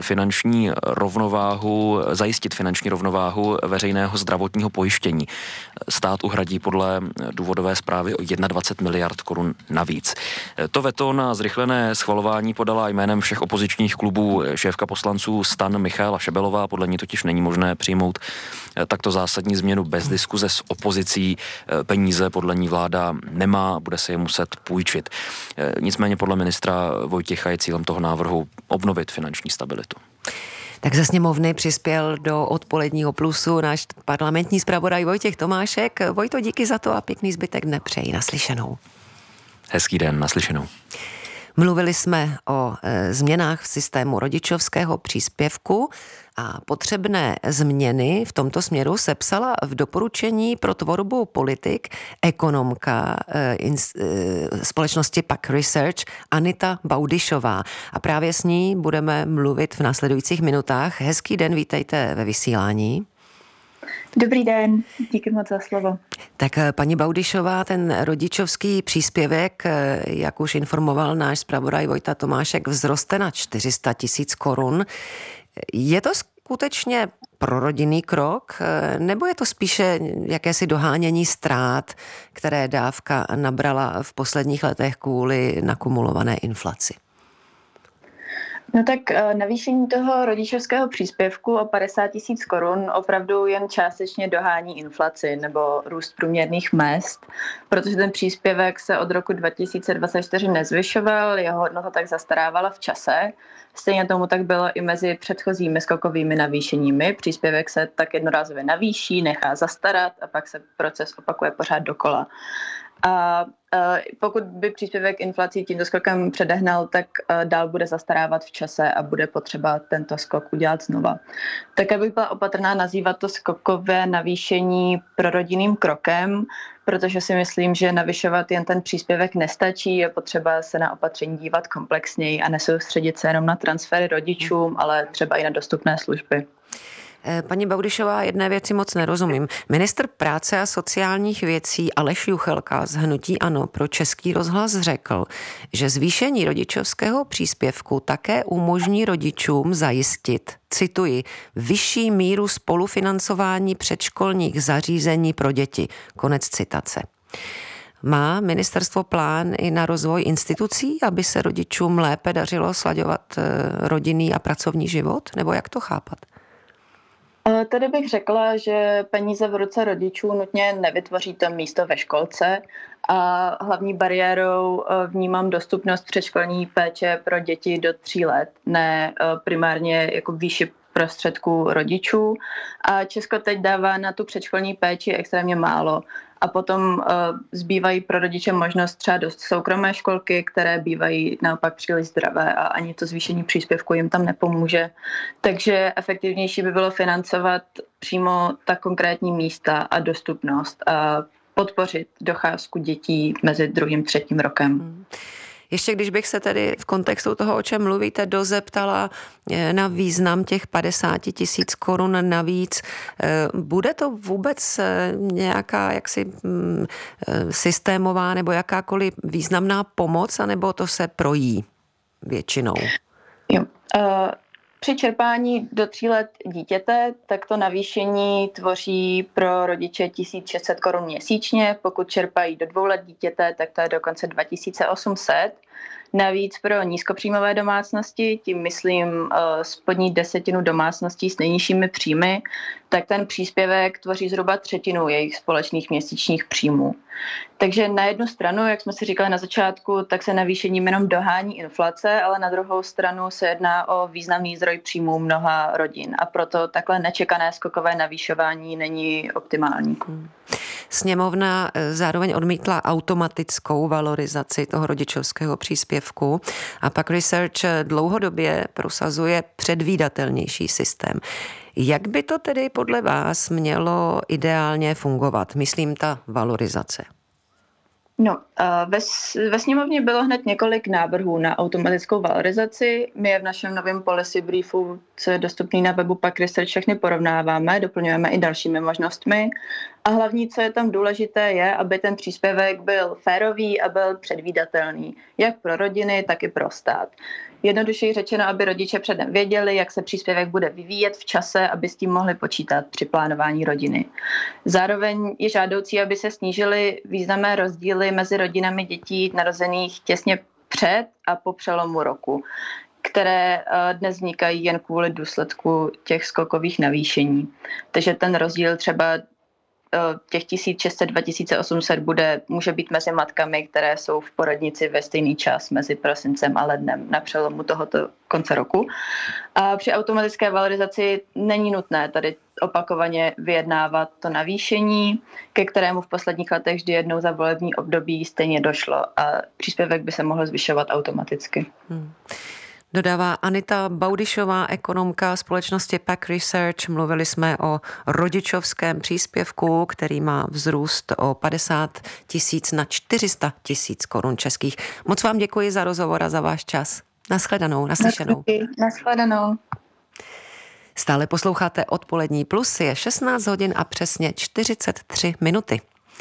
zajistit finanční rovnováhu veřejného zdravotního pojištění. Stát uhradí podle důvodové zprávy o 21 miliard korun navíc. To veto na zrychlené schvalování podala jménem všech opozičních klubů šéfka poslanců STAN Michaela Šebelová. Podle ní totiž není možné přijmout takto zásadní změnu bez diskuze s opozicí. Peníze podle ní vláda nemá, bude se je muset půjčit. Nicméně podle ministra Vojtěcha je cílem toho návrhu obnovit finanční stabilitu. Tak ze sněmovny přispěl do odpoledního plusu náš parlamentní zpravodaj Vojtěch Tomášek. Vojto, díky za to a pěkný zbytek dne přeji. Naslyšenou. Hezký den, naslyšenou. Mluvili jsme o změnách v systému rodičovského příspěvku a potřebné změny v tomto směru sepsala v doporučení pro tvorbu politik ekonomka společnosti PAC Research Anita Baudyšová. A právě s ní budeme mluvit v následujících minutách. Hezký den, vítejte ve vysílání. Dobrý den, díky moc za slovo. Tak paní Baudyšová, ten rodičovský příspěvek, jak už informoval náš zpravodaj Vojta Tomášek, vzroste na 400 000 korun. Je to skutečně prorodinný krok, nebo je to spíše jakési dohánění ztrát, které dávka nabrala v posledních letech kvůli nakumulované inflaci? No tak navýšení toho rodičovského příspěvku o 50 000 korun opravdu jen částečně dohání inflaci nebo růst průměrných mezd, protože ten příspěvek se od roku 2024 nezvyšoval, jeho hodnota tak zastarávala v čase. Stejně tomu tak bylo i mezi předchozími skokovými navýšeními. Příspěvek se tak jednorázově navýší, nechá zastarat a pak se proces opakuje pořád dokola. A pokud by příspěvek inflací tímto skokem předehnal, tak dál bude zastarávat v čase a bude potřeba tento skok udělat znova. Tak bych byla opatrná nazývat to skokové navýšení prorodinným krokem, protože si myslím, že navyšovat jen ten příspěvek nestačí, je potřeba se na opatření dívat komplexněji a nesoustředit se jenom na transfery rodičům, ale třeba i na dostupné služby. Paní Baudyšová, jedné věci moc nerozumím. Ministr práce a sociálních věcí Aleš Juchelka z hnutí ANO pro Český rozhlas řekl, že zvýšení rodičovského příspěvku také umožní rodičům zajistit, cituji, vyšší míru spolufinancování předškolních zařízení pro děti. Konec citace. Má ministerstvo plán i na rozvoj institucí, aby se rodičům lépe dařilo slaďovat rodinný a pracovní život? Nebo jak to chápat? Tady bych řekla, že peníze v ruce rodičů nutně nevytvoří to místo ve školce a hlavní bariérou vnímám dostupnost předškolní péče pro děti do 3 let, ne primárně jako výši prostředků rodičů. A Česko teď dává na tu předškolní péči extrémně málo. A potom zbývají pro rodiče možnost třeba dost soukromé školky, které bývají naopak příliš zdravé a ani to zvýšení příspěvku jim tam nepomůže. Takže efektivnější by bylo financovat přímo ta konkrétní místa a dostupnost a podpořit docházku dětí mezi 2. a 3. rokem. Ještě když bych se tedy v kontextu toho, o čem mluvíte, dozeptala na význam těch 50 000 korun navíc, bude to vůbec nějaká jaksi systémová nebo jakákoliv významná pomoc, anebo to se projí většinou? Jo. Při čerpání do 3 let dítěte, tak to navýšení tvoří pro rodiče 1600 korun měsíčně. Pokud čerpají do 2 let dítěte, tak to je dokonce 2800. Navíc pro nízkopříjmové domácnosti, tím myslím spodní desetinu domácností s nejnižšími příjmy, tak ten příspěvek tvoří zhruba 1/3 jejich společných měsíčních příjmů. Takže na jednu stranu, jak jsme si říkali na začátku, tak se navýšením jenom dohání inflace, ale na druhou stranu se jedná o významný zdroj příjmů mnoha rodin a proto takhle nečekané skokové navýšování není optimální. Sněmovna zároveň odmítla automatickou valorizaci toho rodičovského příspěvku a PAC Research dlouhodobě prosazuje předvídatelnější systém. Jak by to tedy podle vás mělo ideálně fungovat? Myslím, ta valorizace. No, ve sněmovně bylo hned několik návrhů na automatickou valorizaci. My je v našem novém policy briefu, co je dostupný na webu PAC Research, všechny porovnáváme, doplňujeme i dalšími možnostmi. A hlavní, co je tam důležité, je, aby ten příspěvek byl férový a byl předvídatelný, jak pro rodiny, tak i pro stát. Jednodušeji řečeno, aby rodiče předem věděli, jak se příspěvek bude vyvíjet v čase, aby s tím mohli počítat při plánování rodiny. Zároveň je žádoucí, aby se snížily významné rozdíly mezi rodinami dětí narozených těsně před a po přelomu roku, které dnes vznikají jen kvůli důsledku těch skokových navýšení. Takže ten rozdíl třeba těch 1600-2800 může být mezi matkami, které jsou v porodnici ve stejný čas mezi prosincem a lednem na přelomu tohoto konce roku. A při automatické valorizaci není nutné tady opakovaně vyjednávat to navýšení, ke kterému v posledních letech vždy jednou za volební období stejně došlo a příspěvek by se mohl zvyšovat automaticky. Dodává Anita Baudyšová, ekonomka společnosti Pac Research. Mluvili jsme o rodičovském příspěvku, který má vzrůst o 50 000 na 400 000 korun českých. Moc vám děkuji za rozhovor a za váš čas. Naschledanou, naslyšenou. Naschledanou. Stále posloucháte Odpolední plus, je 16 hodin a přesně 43 minuty.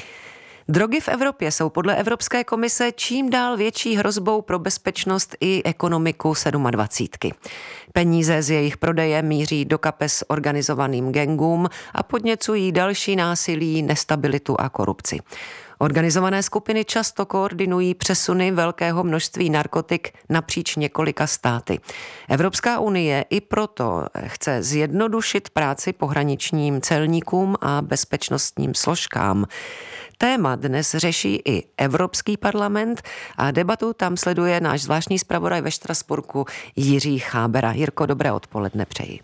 Drogy v Evropě jsou podle Evropské komise čím dál větší hrozbou pro bezpečnost i ekonomiku 27. Peníze z jejich prodeje míří do kapes organizovaným gangům a podněcují další násilí, nestabilitu a korupci. Organizované skupiny často koordinují přesuny velkého množství narkotik napříč několika státy. Evropská unie i proto chce zjednodušit práci pohraničním celníkům a bezpečnostním složkám. Téma dnes řeší i Evropský parlament a debatu tam sleduje náš zvláštní zpravodaj ve Štrasburku Jiří Chábera. Jirko, dobré odpoledne přeji.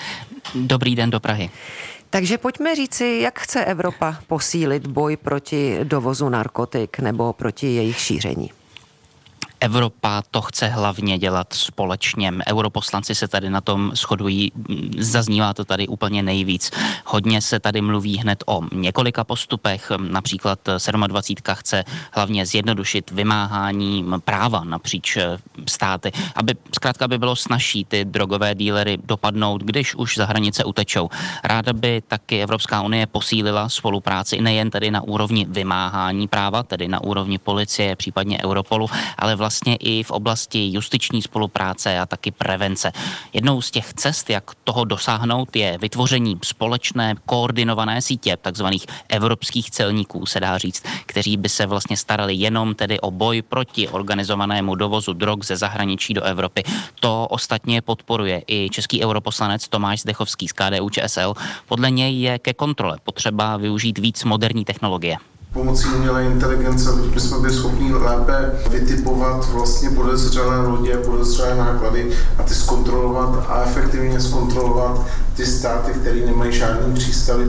Dobrý den do Prahy. Takže pojďme říci, jak chce Evropa posílit boj proti dovozu narkotik nebo proti jejich šíření. Evropa to chce hlavně dělat společně. Europoslanci se tady na tom shodují, zaznívá to tady úplně nejvíc. Hodně se tady mluví hned o několika postupech, například 27. chce hlavně zjednodušit vymáhání práva napříč státy, aby bylo snazší ty drogové dílery dopadnout, když už za hranice utečou. Ráda by taky Evropská unie posílila spolupráci nejen tedy na úrovni vymáhání práva, tedy na úrovni policie, případně Europolu, ale vlastně i v oblasti justiční spolupráce a taky prevence. Jednou z těch cest, jak toho dosáhnout, je vytvoření společné koordinované sítě takzvaných evropských celníků, se dá říct, kteří by se vlastně starali jenom tedy o boj proti organizovanému dovozu drog ze zahraničí do Evropy. To ostatně podporuje i český europoslanec Tomáš Zdechovský z KDU-ČSL. Podle něj je ke kontrole potřeba využít víc moderní technologie. Pomocí umělé inteligence my jsme byli schopni lépe vytipovat vlastně podezřelé lodě, podezřelé náklady a ty zkontrolovat a efektivně zkontrolovat ty státy, které nemají žádný přístavy.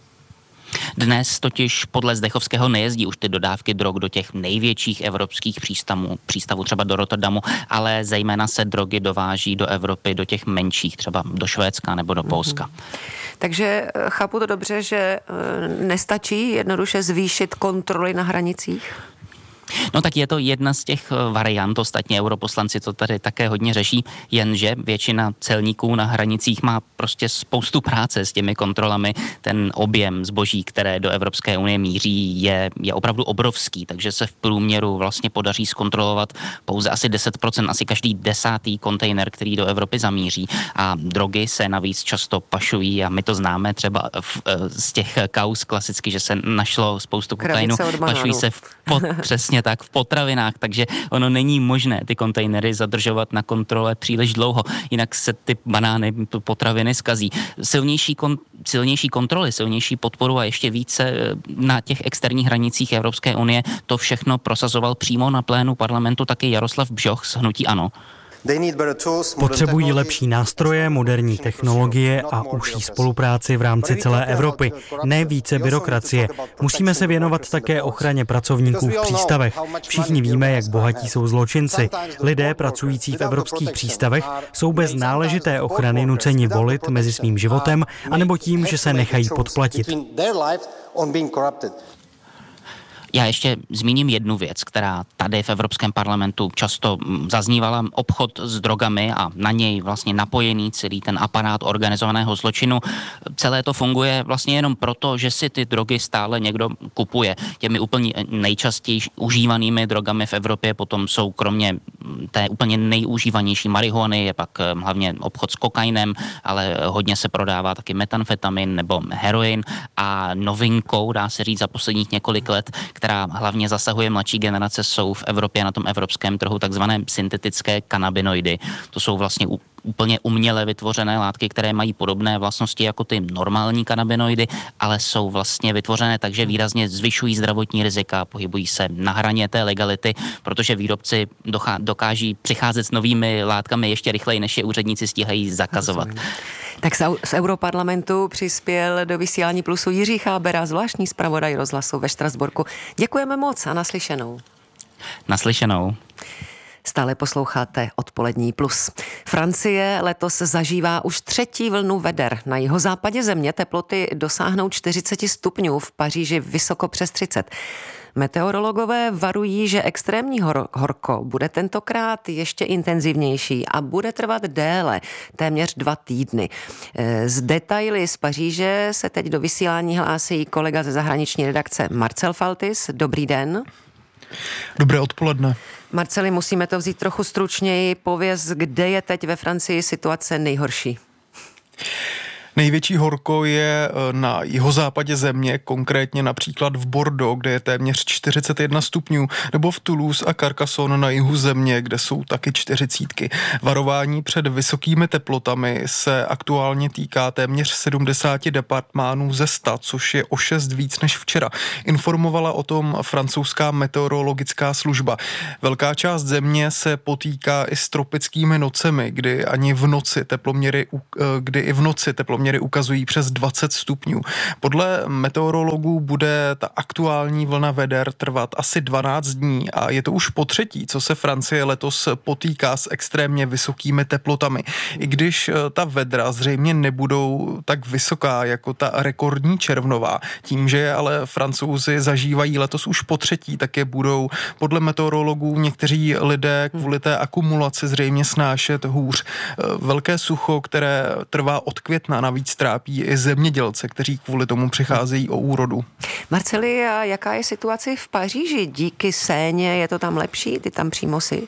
Dnes totiž podle Zdechovského nejezdí už ty dodávky drog do těch největších evropských přístavů třeba do Rotterdamu, ale zejména se drogy dováží do Evropy, do těch menších, třeba do Švédska nebo do Polska. Takže chápu to dobře, že nestačí jednoduše zvýšit kontroly na hranicích? No tak je to jedna z těch variant, ostatně europoslanci to tady také hodně řeší, jenže většina celníků na hranicích má prostě spoustu práce s těmi kontrolami. Ten objem zboží, které do Evropské unie míří, je opravdu obrovský, takže se v průměru vlastně podaří zkontrolovat pouze asi 10%, asi každý 10. kontejner, který do Evropy zamíří. A drogy se navíc často pašují a my to známe třeba z těch kauz klasicky, že se našlo spoustu kokainu, pašují se přesně tak v potravinách, takže ono není možné ty kontejnery zadržovat na kontrole příliš dlouho, jinak se ty banány, potraviny zkazí. Silnější kontroly, silnější podporu a ještě více na těch externích hranicích Evropské unie, to všechno prosazoval přímo na plénu parlamentu taky Jaroslav Bžoch z hnutí ANO. Potřebují lepší nástroje, moderní technologie a užší spolupráci v rámci celé Evropy, ne více byrokracie. Musíme se věnovat také ochraně pracovníků v přístavech. Všichni víme, jak bohatí jsou zločinci. Lidé pracující v evropských přístavech jsou bez náležité ochrany nuceni volit mezi svým životem anebo tím, že se nechají podplatit. Já ještě zmíním jednu věc, která tady v Evropském parlamentu často zaznívala, obchod s drogami a na něj vlastně napojený celý ten aparát organizovaného zločinu. Celé to funguje vlastně jenom proto, že si ty drogy stále někdo kupuje. Těmi úplně nejčastěji užívanými drogami v Evropě potom jsou kromě té úplně nejužívanější marihuany, je pak hlavně obchod s kokainem, ale hodně se prodává taky metamfetamin nebo heroin a novinkou, dá se říct, za posledních několik let, která hlavně zasahuje mladší generace, jsou v Evropě na tom evropském trhu takzvané syntetické kanabinoidy. To jsou vlastně úplně uměle vytvořené látky, které mají podobné vlastnosti jako ty normální kanabinoidy, ale jsou vlastně vytvořené tak, že výrazně zvyšují zdravotní rizika, pohybují se na hraně té legality, protože výrobci dokáží přicházet s novými látkami ještě rychleji, než je úředníci stíhají zakazovat. Tak z Europarlamentu přispěl do Vysílání Plusu Jiří Chábera, zvláštní zpravodaj rozhlasu ve Štrasburku. Děkujeme moc a naslyšenou. Naslyšenou. Stále posloucháte Odpolední plus. Francie letos zažívá už 3. vlnu veder. Na jihozápadě země teploty dosáhnou 40 stupňů, v Paříži vysoko přes 30. Meteorologové varují, že extrémní horko bude tentokrát ještě intenzivnější a bude trvat déle, téměř 2 týdny. Z detaily z Paříže se teď do vysílání hlásí kolega ze zahraniční redakce Marcel Faltis. Dobrý den. Dobré odpoledne. Marceli, musíme to vzít trochu stručněji. Pověz, kde je teď ve Francii situace nejhorší? Největší horko je na jihozápadě země, konkrétně například v Bordeaux, kde je téměř 41 stupňů, nebo v Toulouse a Carcassonne na jihu země, kde jsou taky 40. Varování před vysokými teplotami se aktuálně týká téměř 70 departmánů ze 100, což je o 6 víc než včera. Informovala o tom francouzská meteorologická služba. Velká část země se potýká i s tropickými nocemi, kdy i v noci teploměry ukazují přes 20 stupňů. Podle meteorologů bude ta aktuální vlna veder trvat asi 12 dní a je to už po třetí, co se Francie letos potýká s extrémně vysokými teplotami. I když ta vedra zřejmě nebudou tak vysoká jako ta rekordní červnová. Tím, že ale Francouzi zažívají letos už po třetí, tak je budou podle meteorologů někteří lidé kvůli té akumulaci zřejmě snášet hůř. Velké sucho, které trvá od května, navíc trápí i zemědělce, kteří kvůli tomu přicházejí o úrodu. Marceli, a jaká je situace v Paříži? Díky Séně je to tam lepší? Ty tam přímo si?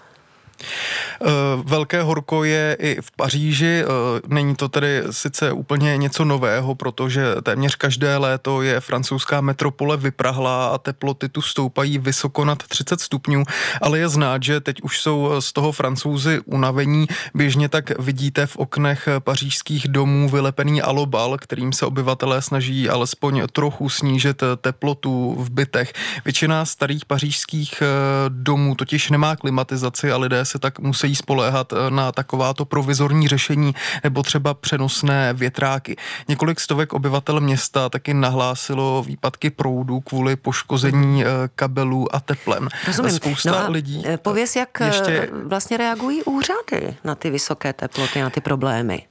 Velké horko je i v Paříži. Není to tedy sice úplně něco nového, protože téměř každé léto je francouzská metropole vyprahlá a teploty tu stoupají vysoko nad 30 stupňů, ale je znát, že teď už jsou z toho Francouzi unavení. Běžně tak vidíte v oknech pařížských domů vylepený alobal, kterým se obyvatelé snaží alespoň trochu snížit teplotu v bytech. Většina starých pařížských domů totiž nemá klimatizaci a lidé se tak musí spoléhat na takováto provizorní řešení nebo třeba přenosné větráky. Několik stovek obyvatel města taky nahlásilo výpadky proudu kvůli poškození kabelů a teplen. Rozumím. Spousta lidí... Pověz, jak vlastně reagují úřady na ty vysoké teploty, na ty problémy.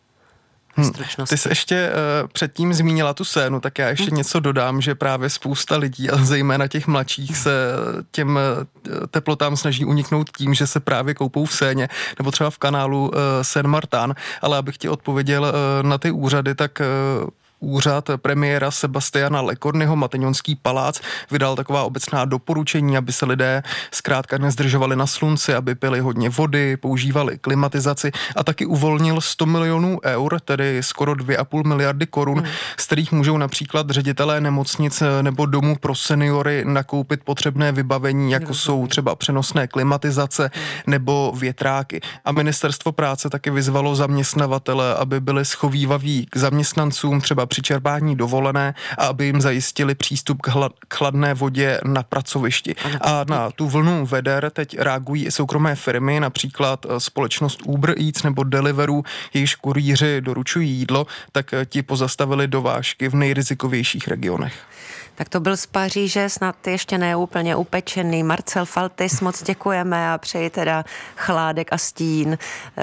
Ty jsi ještě předtím zmínila tu Sénu, tak já ještě něco dodám, že právě spousta lidí, a zejména těch mladších, se těm teplotám snaží uniknout tím, že se právě koupou v Séně nebo třeba v kanálu Seine-Martin, ale abych ti odpověděl na ty úřady, tak úřad premiéra Sebastiana Lecornuho, Matignonský palác, vydal taková obecná doporučení, aby se lidé zkrátka nezdržovali na slunci, aby pili hodně vody, používali klimatizaci a taky uvolnil 100 milionů eur, tedy skoro 2,5 miliardy korun, z kterých můžou například ředitelé nemocnic nebo domů pro seniory nakoupit potřebné vybavení, jako jsou třeba přenosné klimatizace nebo větráky. A ministerstvo práce taky vyzvalo zaměstnavatele, aby byli schovívaví k zaměstnancům, třeba při čerpání dovolené a aby jim zajistili přístup k chladné vodě na pracovišti. A na tu vlnu veder teď reagují i soukromé firmy, například společnost Uber Eats nebo Deliveroo, jejichž kurýři doručují jídlo, tak ti pozastavili dovážky v nejrizikovějších regionech. Tak to byl z Paříže, snad ještě neúplně upečený Marcel Faltis, moc děkujeme a přeji teda chládek a stín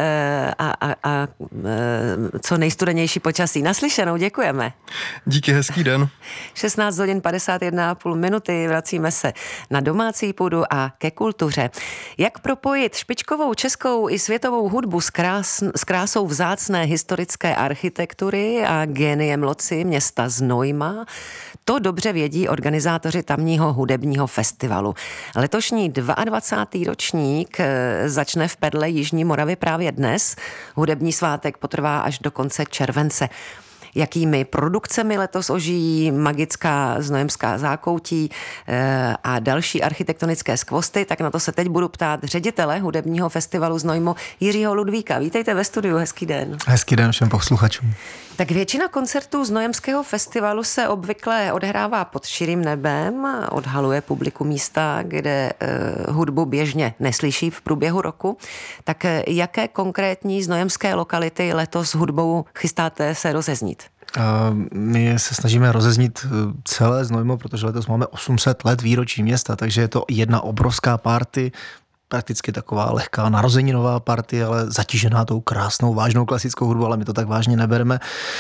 a co nejstudenější počasí. Naslyšenou, děkujeme. Díky, hezký den. 16 hodin 51,5 minuty, vracíme se na domácí půdu a ke kultuře. Jak propojit špičkovou českou i světovou hudbu s krásou vzácné historické architektury a géniem loci města Znojma? To dobře vědí organizátoři tamního hudebního festivalu. Letošní 22. ročník začne v Perle Jižní Moravy právě dnes. Hudební svátek potrvá až do konce července. jakými produkcemi letos ožijí magická znojemská zákoutí a další architektonické skvosty, tak na to se teď budu ptát ředitele hudebního festivalu Znojmo Jiřího Ludvíka. Vítejte ve studiu, hezký den. Hezký den všem posluchačům. Tak většina koncertů Znojemského festivalu se obvykle odehrává pod širým nebem, odhaluje publiku místa, kde hudbu běžně neslyší v průběhu roku. Tak jaké konkrétní znojemské lokality letos hudbou chystáte se rozeznít? My se snažíme rozeznít celé Znojmo, protože letos máme 800 let výročí města, takže je to jedna obrovská party, prakticky taková lehká narozeninová party, ale zatížená tou krásnou, vážnou klasickou hudbou, ale my to tak vážně nebereme.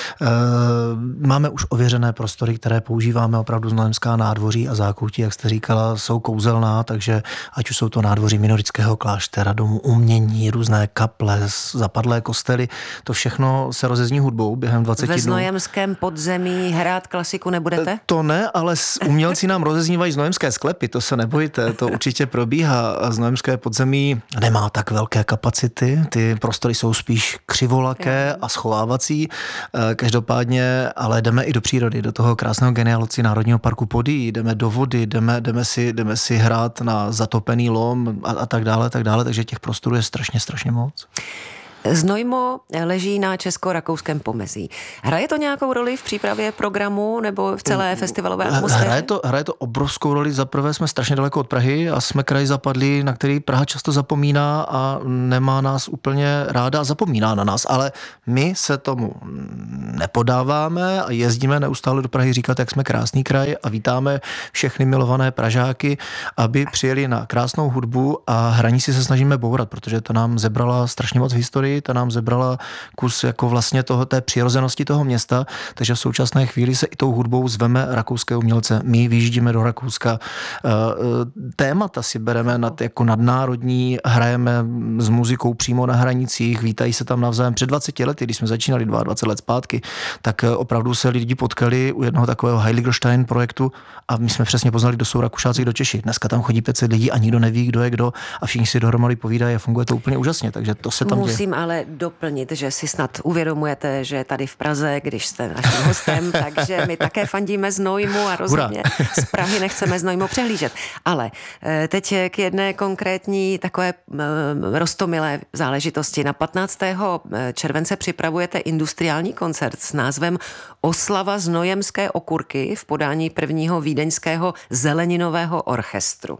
Máme už ověřené prostory, které používáme, opravdu znojemská nádvoří a zákoutí, jak jste říkala, jsou kouzelná, takže ať už jsou to nádvoří Minorického kláštera, domu umění, různé kaple, zapadlé kostely, to všechno se rozezní hudbou během 20 dnů. Ve znojemském podzemí hrát klasiku nebudete? To ne, ale umělci nám rozeznívají znojemské sklepy, to se nebojte, to určitě probíhá a znojemské podzemí nemá tak velké kapacity, ty prostory jsou spíš křivolaké a schovávací. Každopádně, ale jdeme i do přírody, do toho krásného genealoci Národního parku Podyjí, jdeme do vody, jdeme si hrát na zatopený lom a tak dále, takže těch prostorů je strašně moc. Znojmo leží na česko-rakouském pomezí. Hraje to nějakou roli v přípravě programu nebo v celé festivalové atmosféře? Hraje to obrovskou roli. Za prvé jsme strašně daleko od Prahy a jsme kraj zapadlý, na který Praha často zapomíná a nemá nás úplně ráda a zapomíná na nás, ale my se tomu nepodáváme a jezdíme neustále do Prahy říkat, jak jsme krásný kraj a vítáme všechny milované Pražáky, aby přijeli na krásnou hudbu a hranici se snažíme bourat, protože to nám zebrala strašně moc v historii, ta nám zebrala kus jako vlastně té přirozenosti toho města, takže v současné chvíli se i tou hudbou zveme rakouské umělce. My vyjíždíme do Rakouska. Témata si bereme jako nadnárodní, hrajeme s muzikou přímo na hranicích, vítají se tam navzájem. Před 20 lety, když jsme začínali 22 let zpátky, tak opravdu se lidi potkali u jednoho takového Heiligerstein projektu a my jsme přesně poznali, kdo jsou Rakušáci, kdo Češi. Dneska tam chodí 500 lidí a nikdo neví, kdo je kdo a všichni si dohromady povídají a funguje to úplně úžasně, takže to se tam děje. Musím ale doplnit, že si snad uvědomujete, že tady v Praze, když jste naším hostem, takže my také fandíme Znojmu a rozhodně z Prahy nechceme Znojmo přehlížet. Ale teď k jedné konkrétní takové roztomilé záležitosti. Na 15. července připravujete industriální koncert s názvem Oslava znojemské okurky v podání prvního vídeňského zeleninového orchestru.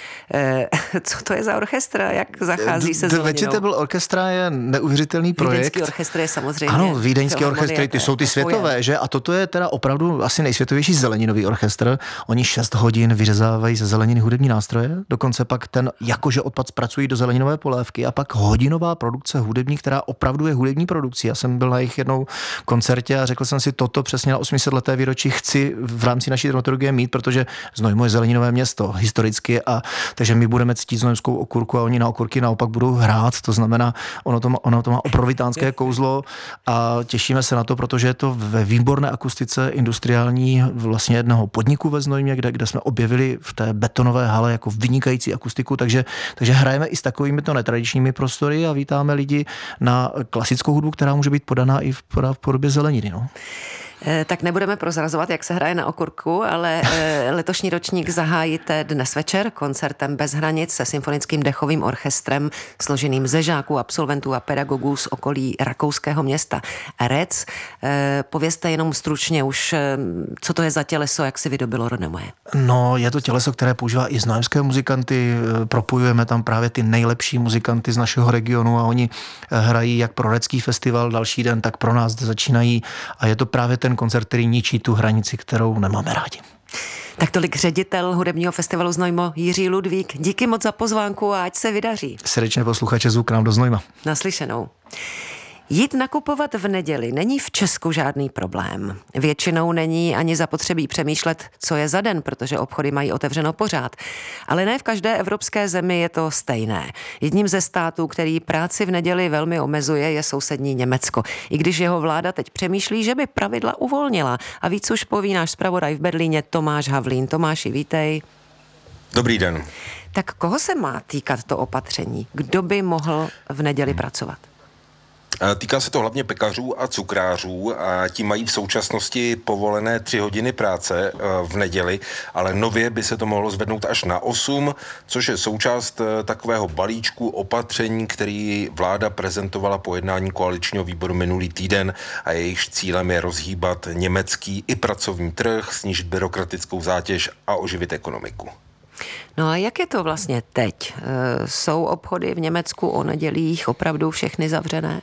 Co to je za orchestr? Jak zachází se zeleninou? Vegetable Orchestra je neuvěřitelný projekt. Vídeňský orchestr je samozřejmě. Ano, vídeňský orchestry, ty jsou ty světové, že? A toto je teda opravdu asi nejsvětovější zeleninový orchestr. Oni 6 hodin vyřezávají ze zeleniny hudební nástroje, dokonce pak ten jakože odpad zpracují do zeleninové polévky a pak hodinová produkce hudební, která opravdu je hudební produkcí. Já jsem byl na jejich jednou koncertě a řekl jsem si, toto přesně na 800 leté výročí chci v rámci naší dramaturgie mít, protože Znojmo je zeleninové město historicky a takže my budeme ctít znojemskou okurku a oni na okurky naopak budou hrát, to znamená, ono to má oprovitánské kouzlo a těšíme se na to, protože je to ve výborné akustice industriální vlastně jednoho podniku ve Znojmě, kde jsme objevili v té betonové hale jako vynikající akustiku, takže hrajeme i s takovými to netradičními prostory a vítáme lidi na klasickou hudbu, která může být podaná i v podobě zeleniny. No. Tak nebudeme prozrazovat, jak se hraje na okurku, ale letošní ročník zahájíte dnes večer koncertem Bez hranic se symfonickým dechovým orchestrem složeným ze žáků, absolventů a pedagogů z okolí rakouského města Rec. Povězte jenom stručně už, co to je za těleso, jak si vydobilo renomé. No, je to těleso, které používá i znojemské muzikanty, propojujeme tam právě ty nejlepší muzikanty z našeho regionu a oni hrají jak pro Recký festival další den, tak pro nás zde začínají a je to právě ten koncert, který ničí tu hranici, kterou nemáme rádi. Tak tolik ředitel hudebního festivalu Znojmo Jiří Ludvík. Díky moc za pozvánku a ať se vydaří. Srdečně posluchače zvu k nám do Znojma. Naslyšenou. Jít nakupovat v neděli není v Česku žádný problém. Většinou není ani zapotřebí přemýšlet, co je za den, protože obchody mají otevřeno pořád. Ale ne v každé evropské zemi je to stejné. Jedním ze států, který práci v neděli velmi omezuje, je sousední Německo. I když jeho vláda teď přemýšlí, že by pravidla uvolnila. A víc už poví náš zpravodaj v Berlíně Tomáš Havlín. Tomáši, vítej. Dobrý den. Tak koho se má týkat to opatření? Kdo by mohl v neděli pracovat? Týká se to hlavně pekařů a cukrářů a ti mají v současnosti povolené 3 hodiny práce v neděli, ale nově by se to mohlo zvednout až na 8, což je součást takového balíčku opatření, který vláda prezentovala po jednání koaličního výboru minulý týden a jejichž cílem je rozhýbat německý i pracovní trh, snížit byrokratickou zátěž a oživit ekonomiku. No a jak je to vlastně teď? Jsou obchody v Německu o nedělích opravdu všechny zavřené?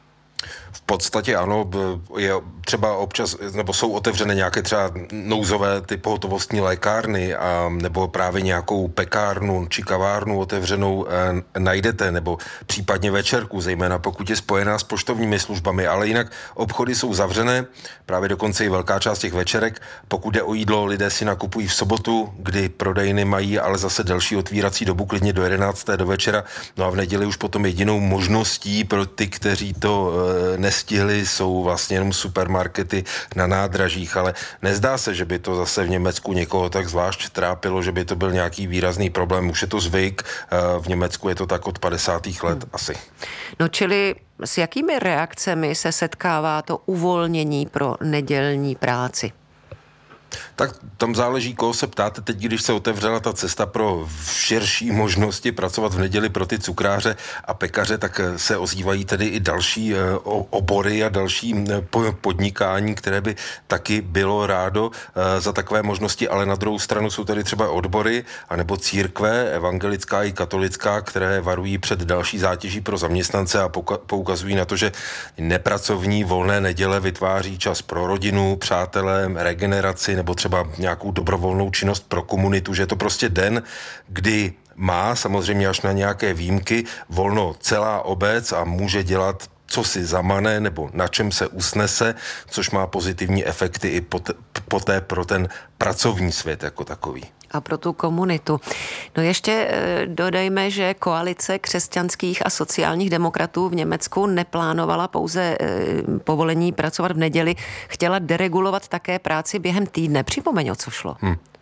V podstatě ano, je třeba občas, nebo jsou otevřené nějaké třeba nouzové ty pohotovostní lékárny a nebo právě nějakou pekárnu či kavárnu otevřenou najdete, nebo případně večerku, zejména pokud je spojená s poštovními službami, ale jinak obchody jsou zavřené, právě dokonce i velká část těch večerek. Pokud jde o jídlo, lidé si nakupují v sobotu, kdy prodejny mají ale zase delší otvírací dobu, klidně do 11. do večera, no a v neděli už potom jedinou možností pro ty, kteří to nestihli, jsou vlastně jenom supermarkety na nádražích, ale nezdá se, že by to zase v Německu někoho tak zvlášť trápilo, že by to byl nějaký výrazný problém. Už je to zvyk, v Německu je to tak od 50. let asi. No čili s jakými reakcemi se setkává to uvolnění pro nedělní práci? Tak tam záleží, koho se ptáte. Teď, když se otevřela ta cesta pro širší možnosti pracovat v neděli pro ty cukráře a pekaře, tak se ozývají tedy i další obory a další podnikání, které by taky bylo rádo za takové možnosti, ale na druhou stranu jsou tady třeba odbory anebo církve, evangelická i katolická, které varují před další zátěží pro zaměstnance a poukazují na to, že nepracovní volné neděle vytváří čas pro rodinu, přátelé, regeneraci nebo třeba nějakou dobrovolnou činnost pro komunitu, že je to prostě den, kdy má samozřejmě až na nějaké výjimky volno celá obec a může dělat, co si zamane nebo na čem se usnese, což má pozitivní efekty i poté pro ten pracovní svět jako takový. A pro tu komunitu. No ještě dodejme, že koalice křesťanských a sociálních demokratů v Německu neplánovala pouze povolení pracovat v neděli, chtěla deregulovat také práci během týdne. Připomeň, o co šlo.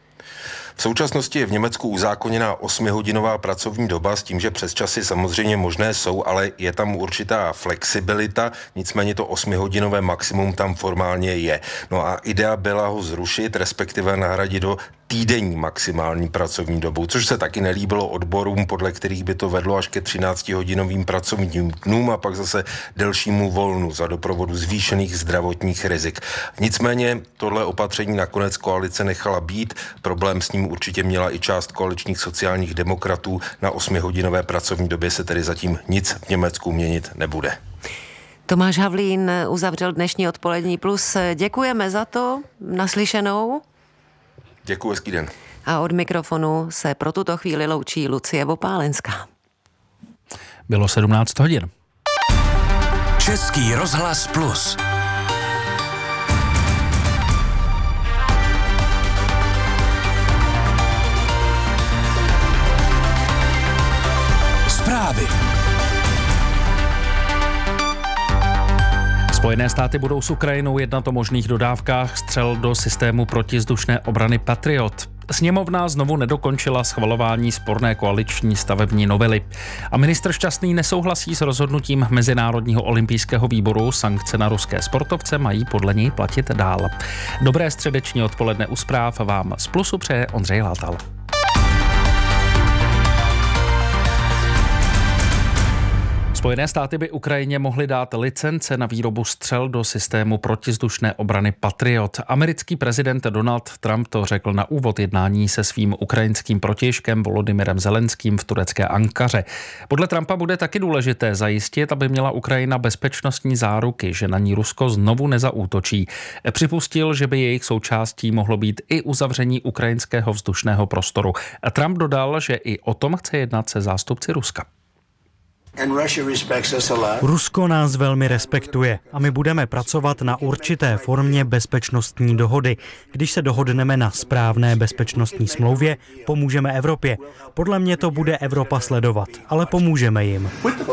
V současnosti je v Německu uzákoněná 8hodinová pracovní doba s tím, že přesčasy samozřejmě možné jsou, ale je tam určitá flexibilita, nicméně to 8hodinové maximum tam formálně je. No a idea byla ho zrušit, respektive nahradit do týdenní maximální pracovní dobu, což se taky nelíbilo odborům, podle kterých by to vedlo až ke 13hodinovým pracovním dnům a pak zase delšímu volnu za doprovodu zvýšených zdravotních rizik. Nicméně tohle opatření nakonec koalice nechala být. Problém s ním určitě měla i část koaličních sociálních demokratů. Na 8hodinové pracovní době se tedy zatím nic v Německu měnit nebude. Tomáš Havlín uzavřel dnešní Odpolední plus. Děkujeme za to. Naslyšenou. Děkuji, hezký den. A od mikrofonu se pro tuto chvíli loučí Lucie Vopálenská. Bylo 17 hodin. Český rozhlas plus. Zprávy. Spojené státy budou s Ukrajinou jednat o možných dodávkách střel do systému protizdušné obrany Patriot. Sněmovna znovu nedokončila schvalování sporné koaliční stavební novely. A ministr Šťastný nesouhlasí s rozhodnutím Mezinárodního olympijského výboru. Sankce na ruské sportovce mají podle něj platit dál. Dobré středeční odpoledne u zpráv vám z Plusu přeje Ondřej Látal. Spojené státy by Ukrajině mohly dát licence na výrobu střel do systému protizdušné obrany Patriot. Americký prezident Donald Trump to řekl na úvod jednání se svým ukrajinským protějškem Volodymyrem Zelenským v turecké Ankaře. Podle Trumpa bude taky důležité zajistit, aby měla Ukrajina bezpečnostní záruky, že na ní Rusko znovu nezaútočí. Připustil, že by jejich součástí mohlo být i uzavření ukrajinského vzdušného prostoru. Trump dodal, že i o tom chce jednat se zástupci Ruska. Rusko nás velmi respektuje a my budeme pracovat na určité formě bezpečnostní dohody. Když se dohodneme na správné bezpečnostní smlouvě, pomůžeme Evropě. Podle mě to bude Evropa sledovat, ale pomůžeme jim.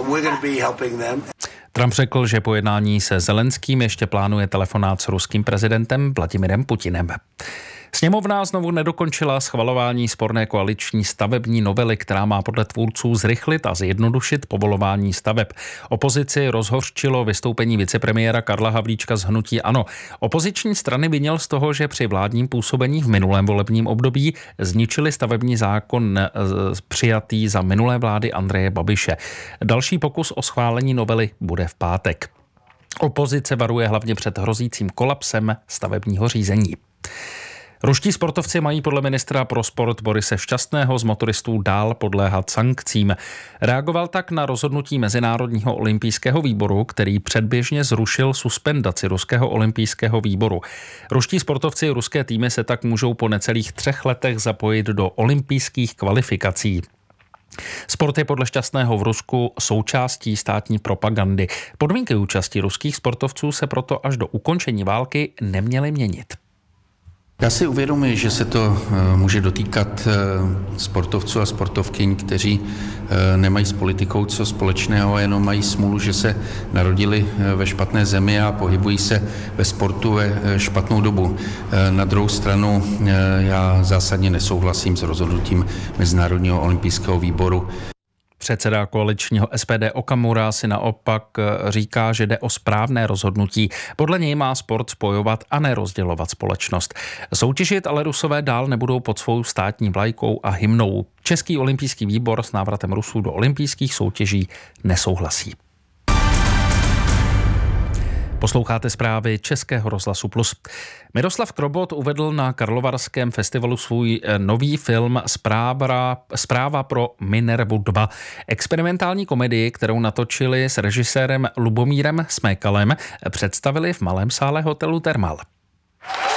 Trump řekl, že po jednání se Zelenským ještě plánuje telefonát s ruským prezidentem Vladimirem Putinem. Sněmovna znovu nedokončila schvalování sporné koaliční stavební novely, která má podle tvůrců zrychlit a zjednodušit povolování staveb. Opozici rozhořčilo vystoupení vicepremiéra Karla Havlíčka z hnutí ANO. Opoziční strany vinil z toho, že při vládním působení v minulém volebním období zničili stavební zákon přijatý za minulé vlády Andreje Babiše. Další pokus o schválení novely bude v pátek. Opozice varuje hlavně před hrozícím kolapsem stavebního řízení. Ruští sportovci mají podle ministra pro sport Borise Šťastného z motoristů dál podléhat sankcím. Reagoval tak na rozhodnutí Mezinárodního olympijského výboru, který předběžně zrušil suspendaci Ruského olympijského výboru. Ruští sportovci ruské týmy se tak můžou po necelých 3 letech zapojit do olympijských kvalifikací. Sport je podle Šťastného v Rusku součástí státní propagandy. Podmínky účasti ruských sportovců se proto až do ukončení války neměly měnit. Já si uvědomuji, že se to může dotýkat sportovců a sportovkyň, kteří nemají s politikou co společného, jenom mají smůlu, že se narodili ve špatné zemi a pohybují se ve sportu ve špatnou dobu. Na druhou stranu já zásadně nesouhlasím s rozhodnutím Mezinárodního olympijského výboru. Předseda koaličního SPD Okamura si naopak říká, že jde o správné rozhodnutí. Podle něj má sport spojovat a ne rozdělovat společnost. Soutěžit ale Rusové dál nebudou pod svou státní vlajkou a hymnou. Český olympijský výbor s návratem Rusů do olympijských soutěží nesouhlasí. Posloucháte zprávy Českého rozhlasu Plus. Miroslav Krobot uvedl na Karlovarském festivalu svůj nový film Zpráva pro Minervu 2. Experimentální komedii, kterou natočili s režisérem Lubomírem Smékalem, představili v malém sále hotelu Thermal.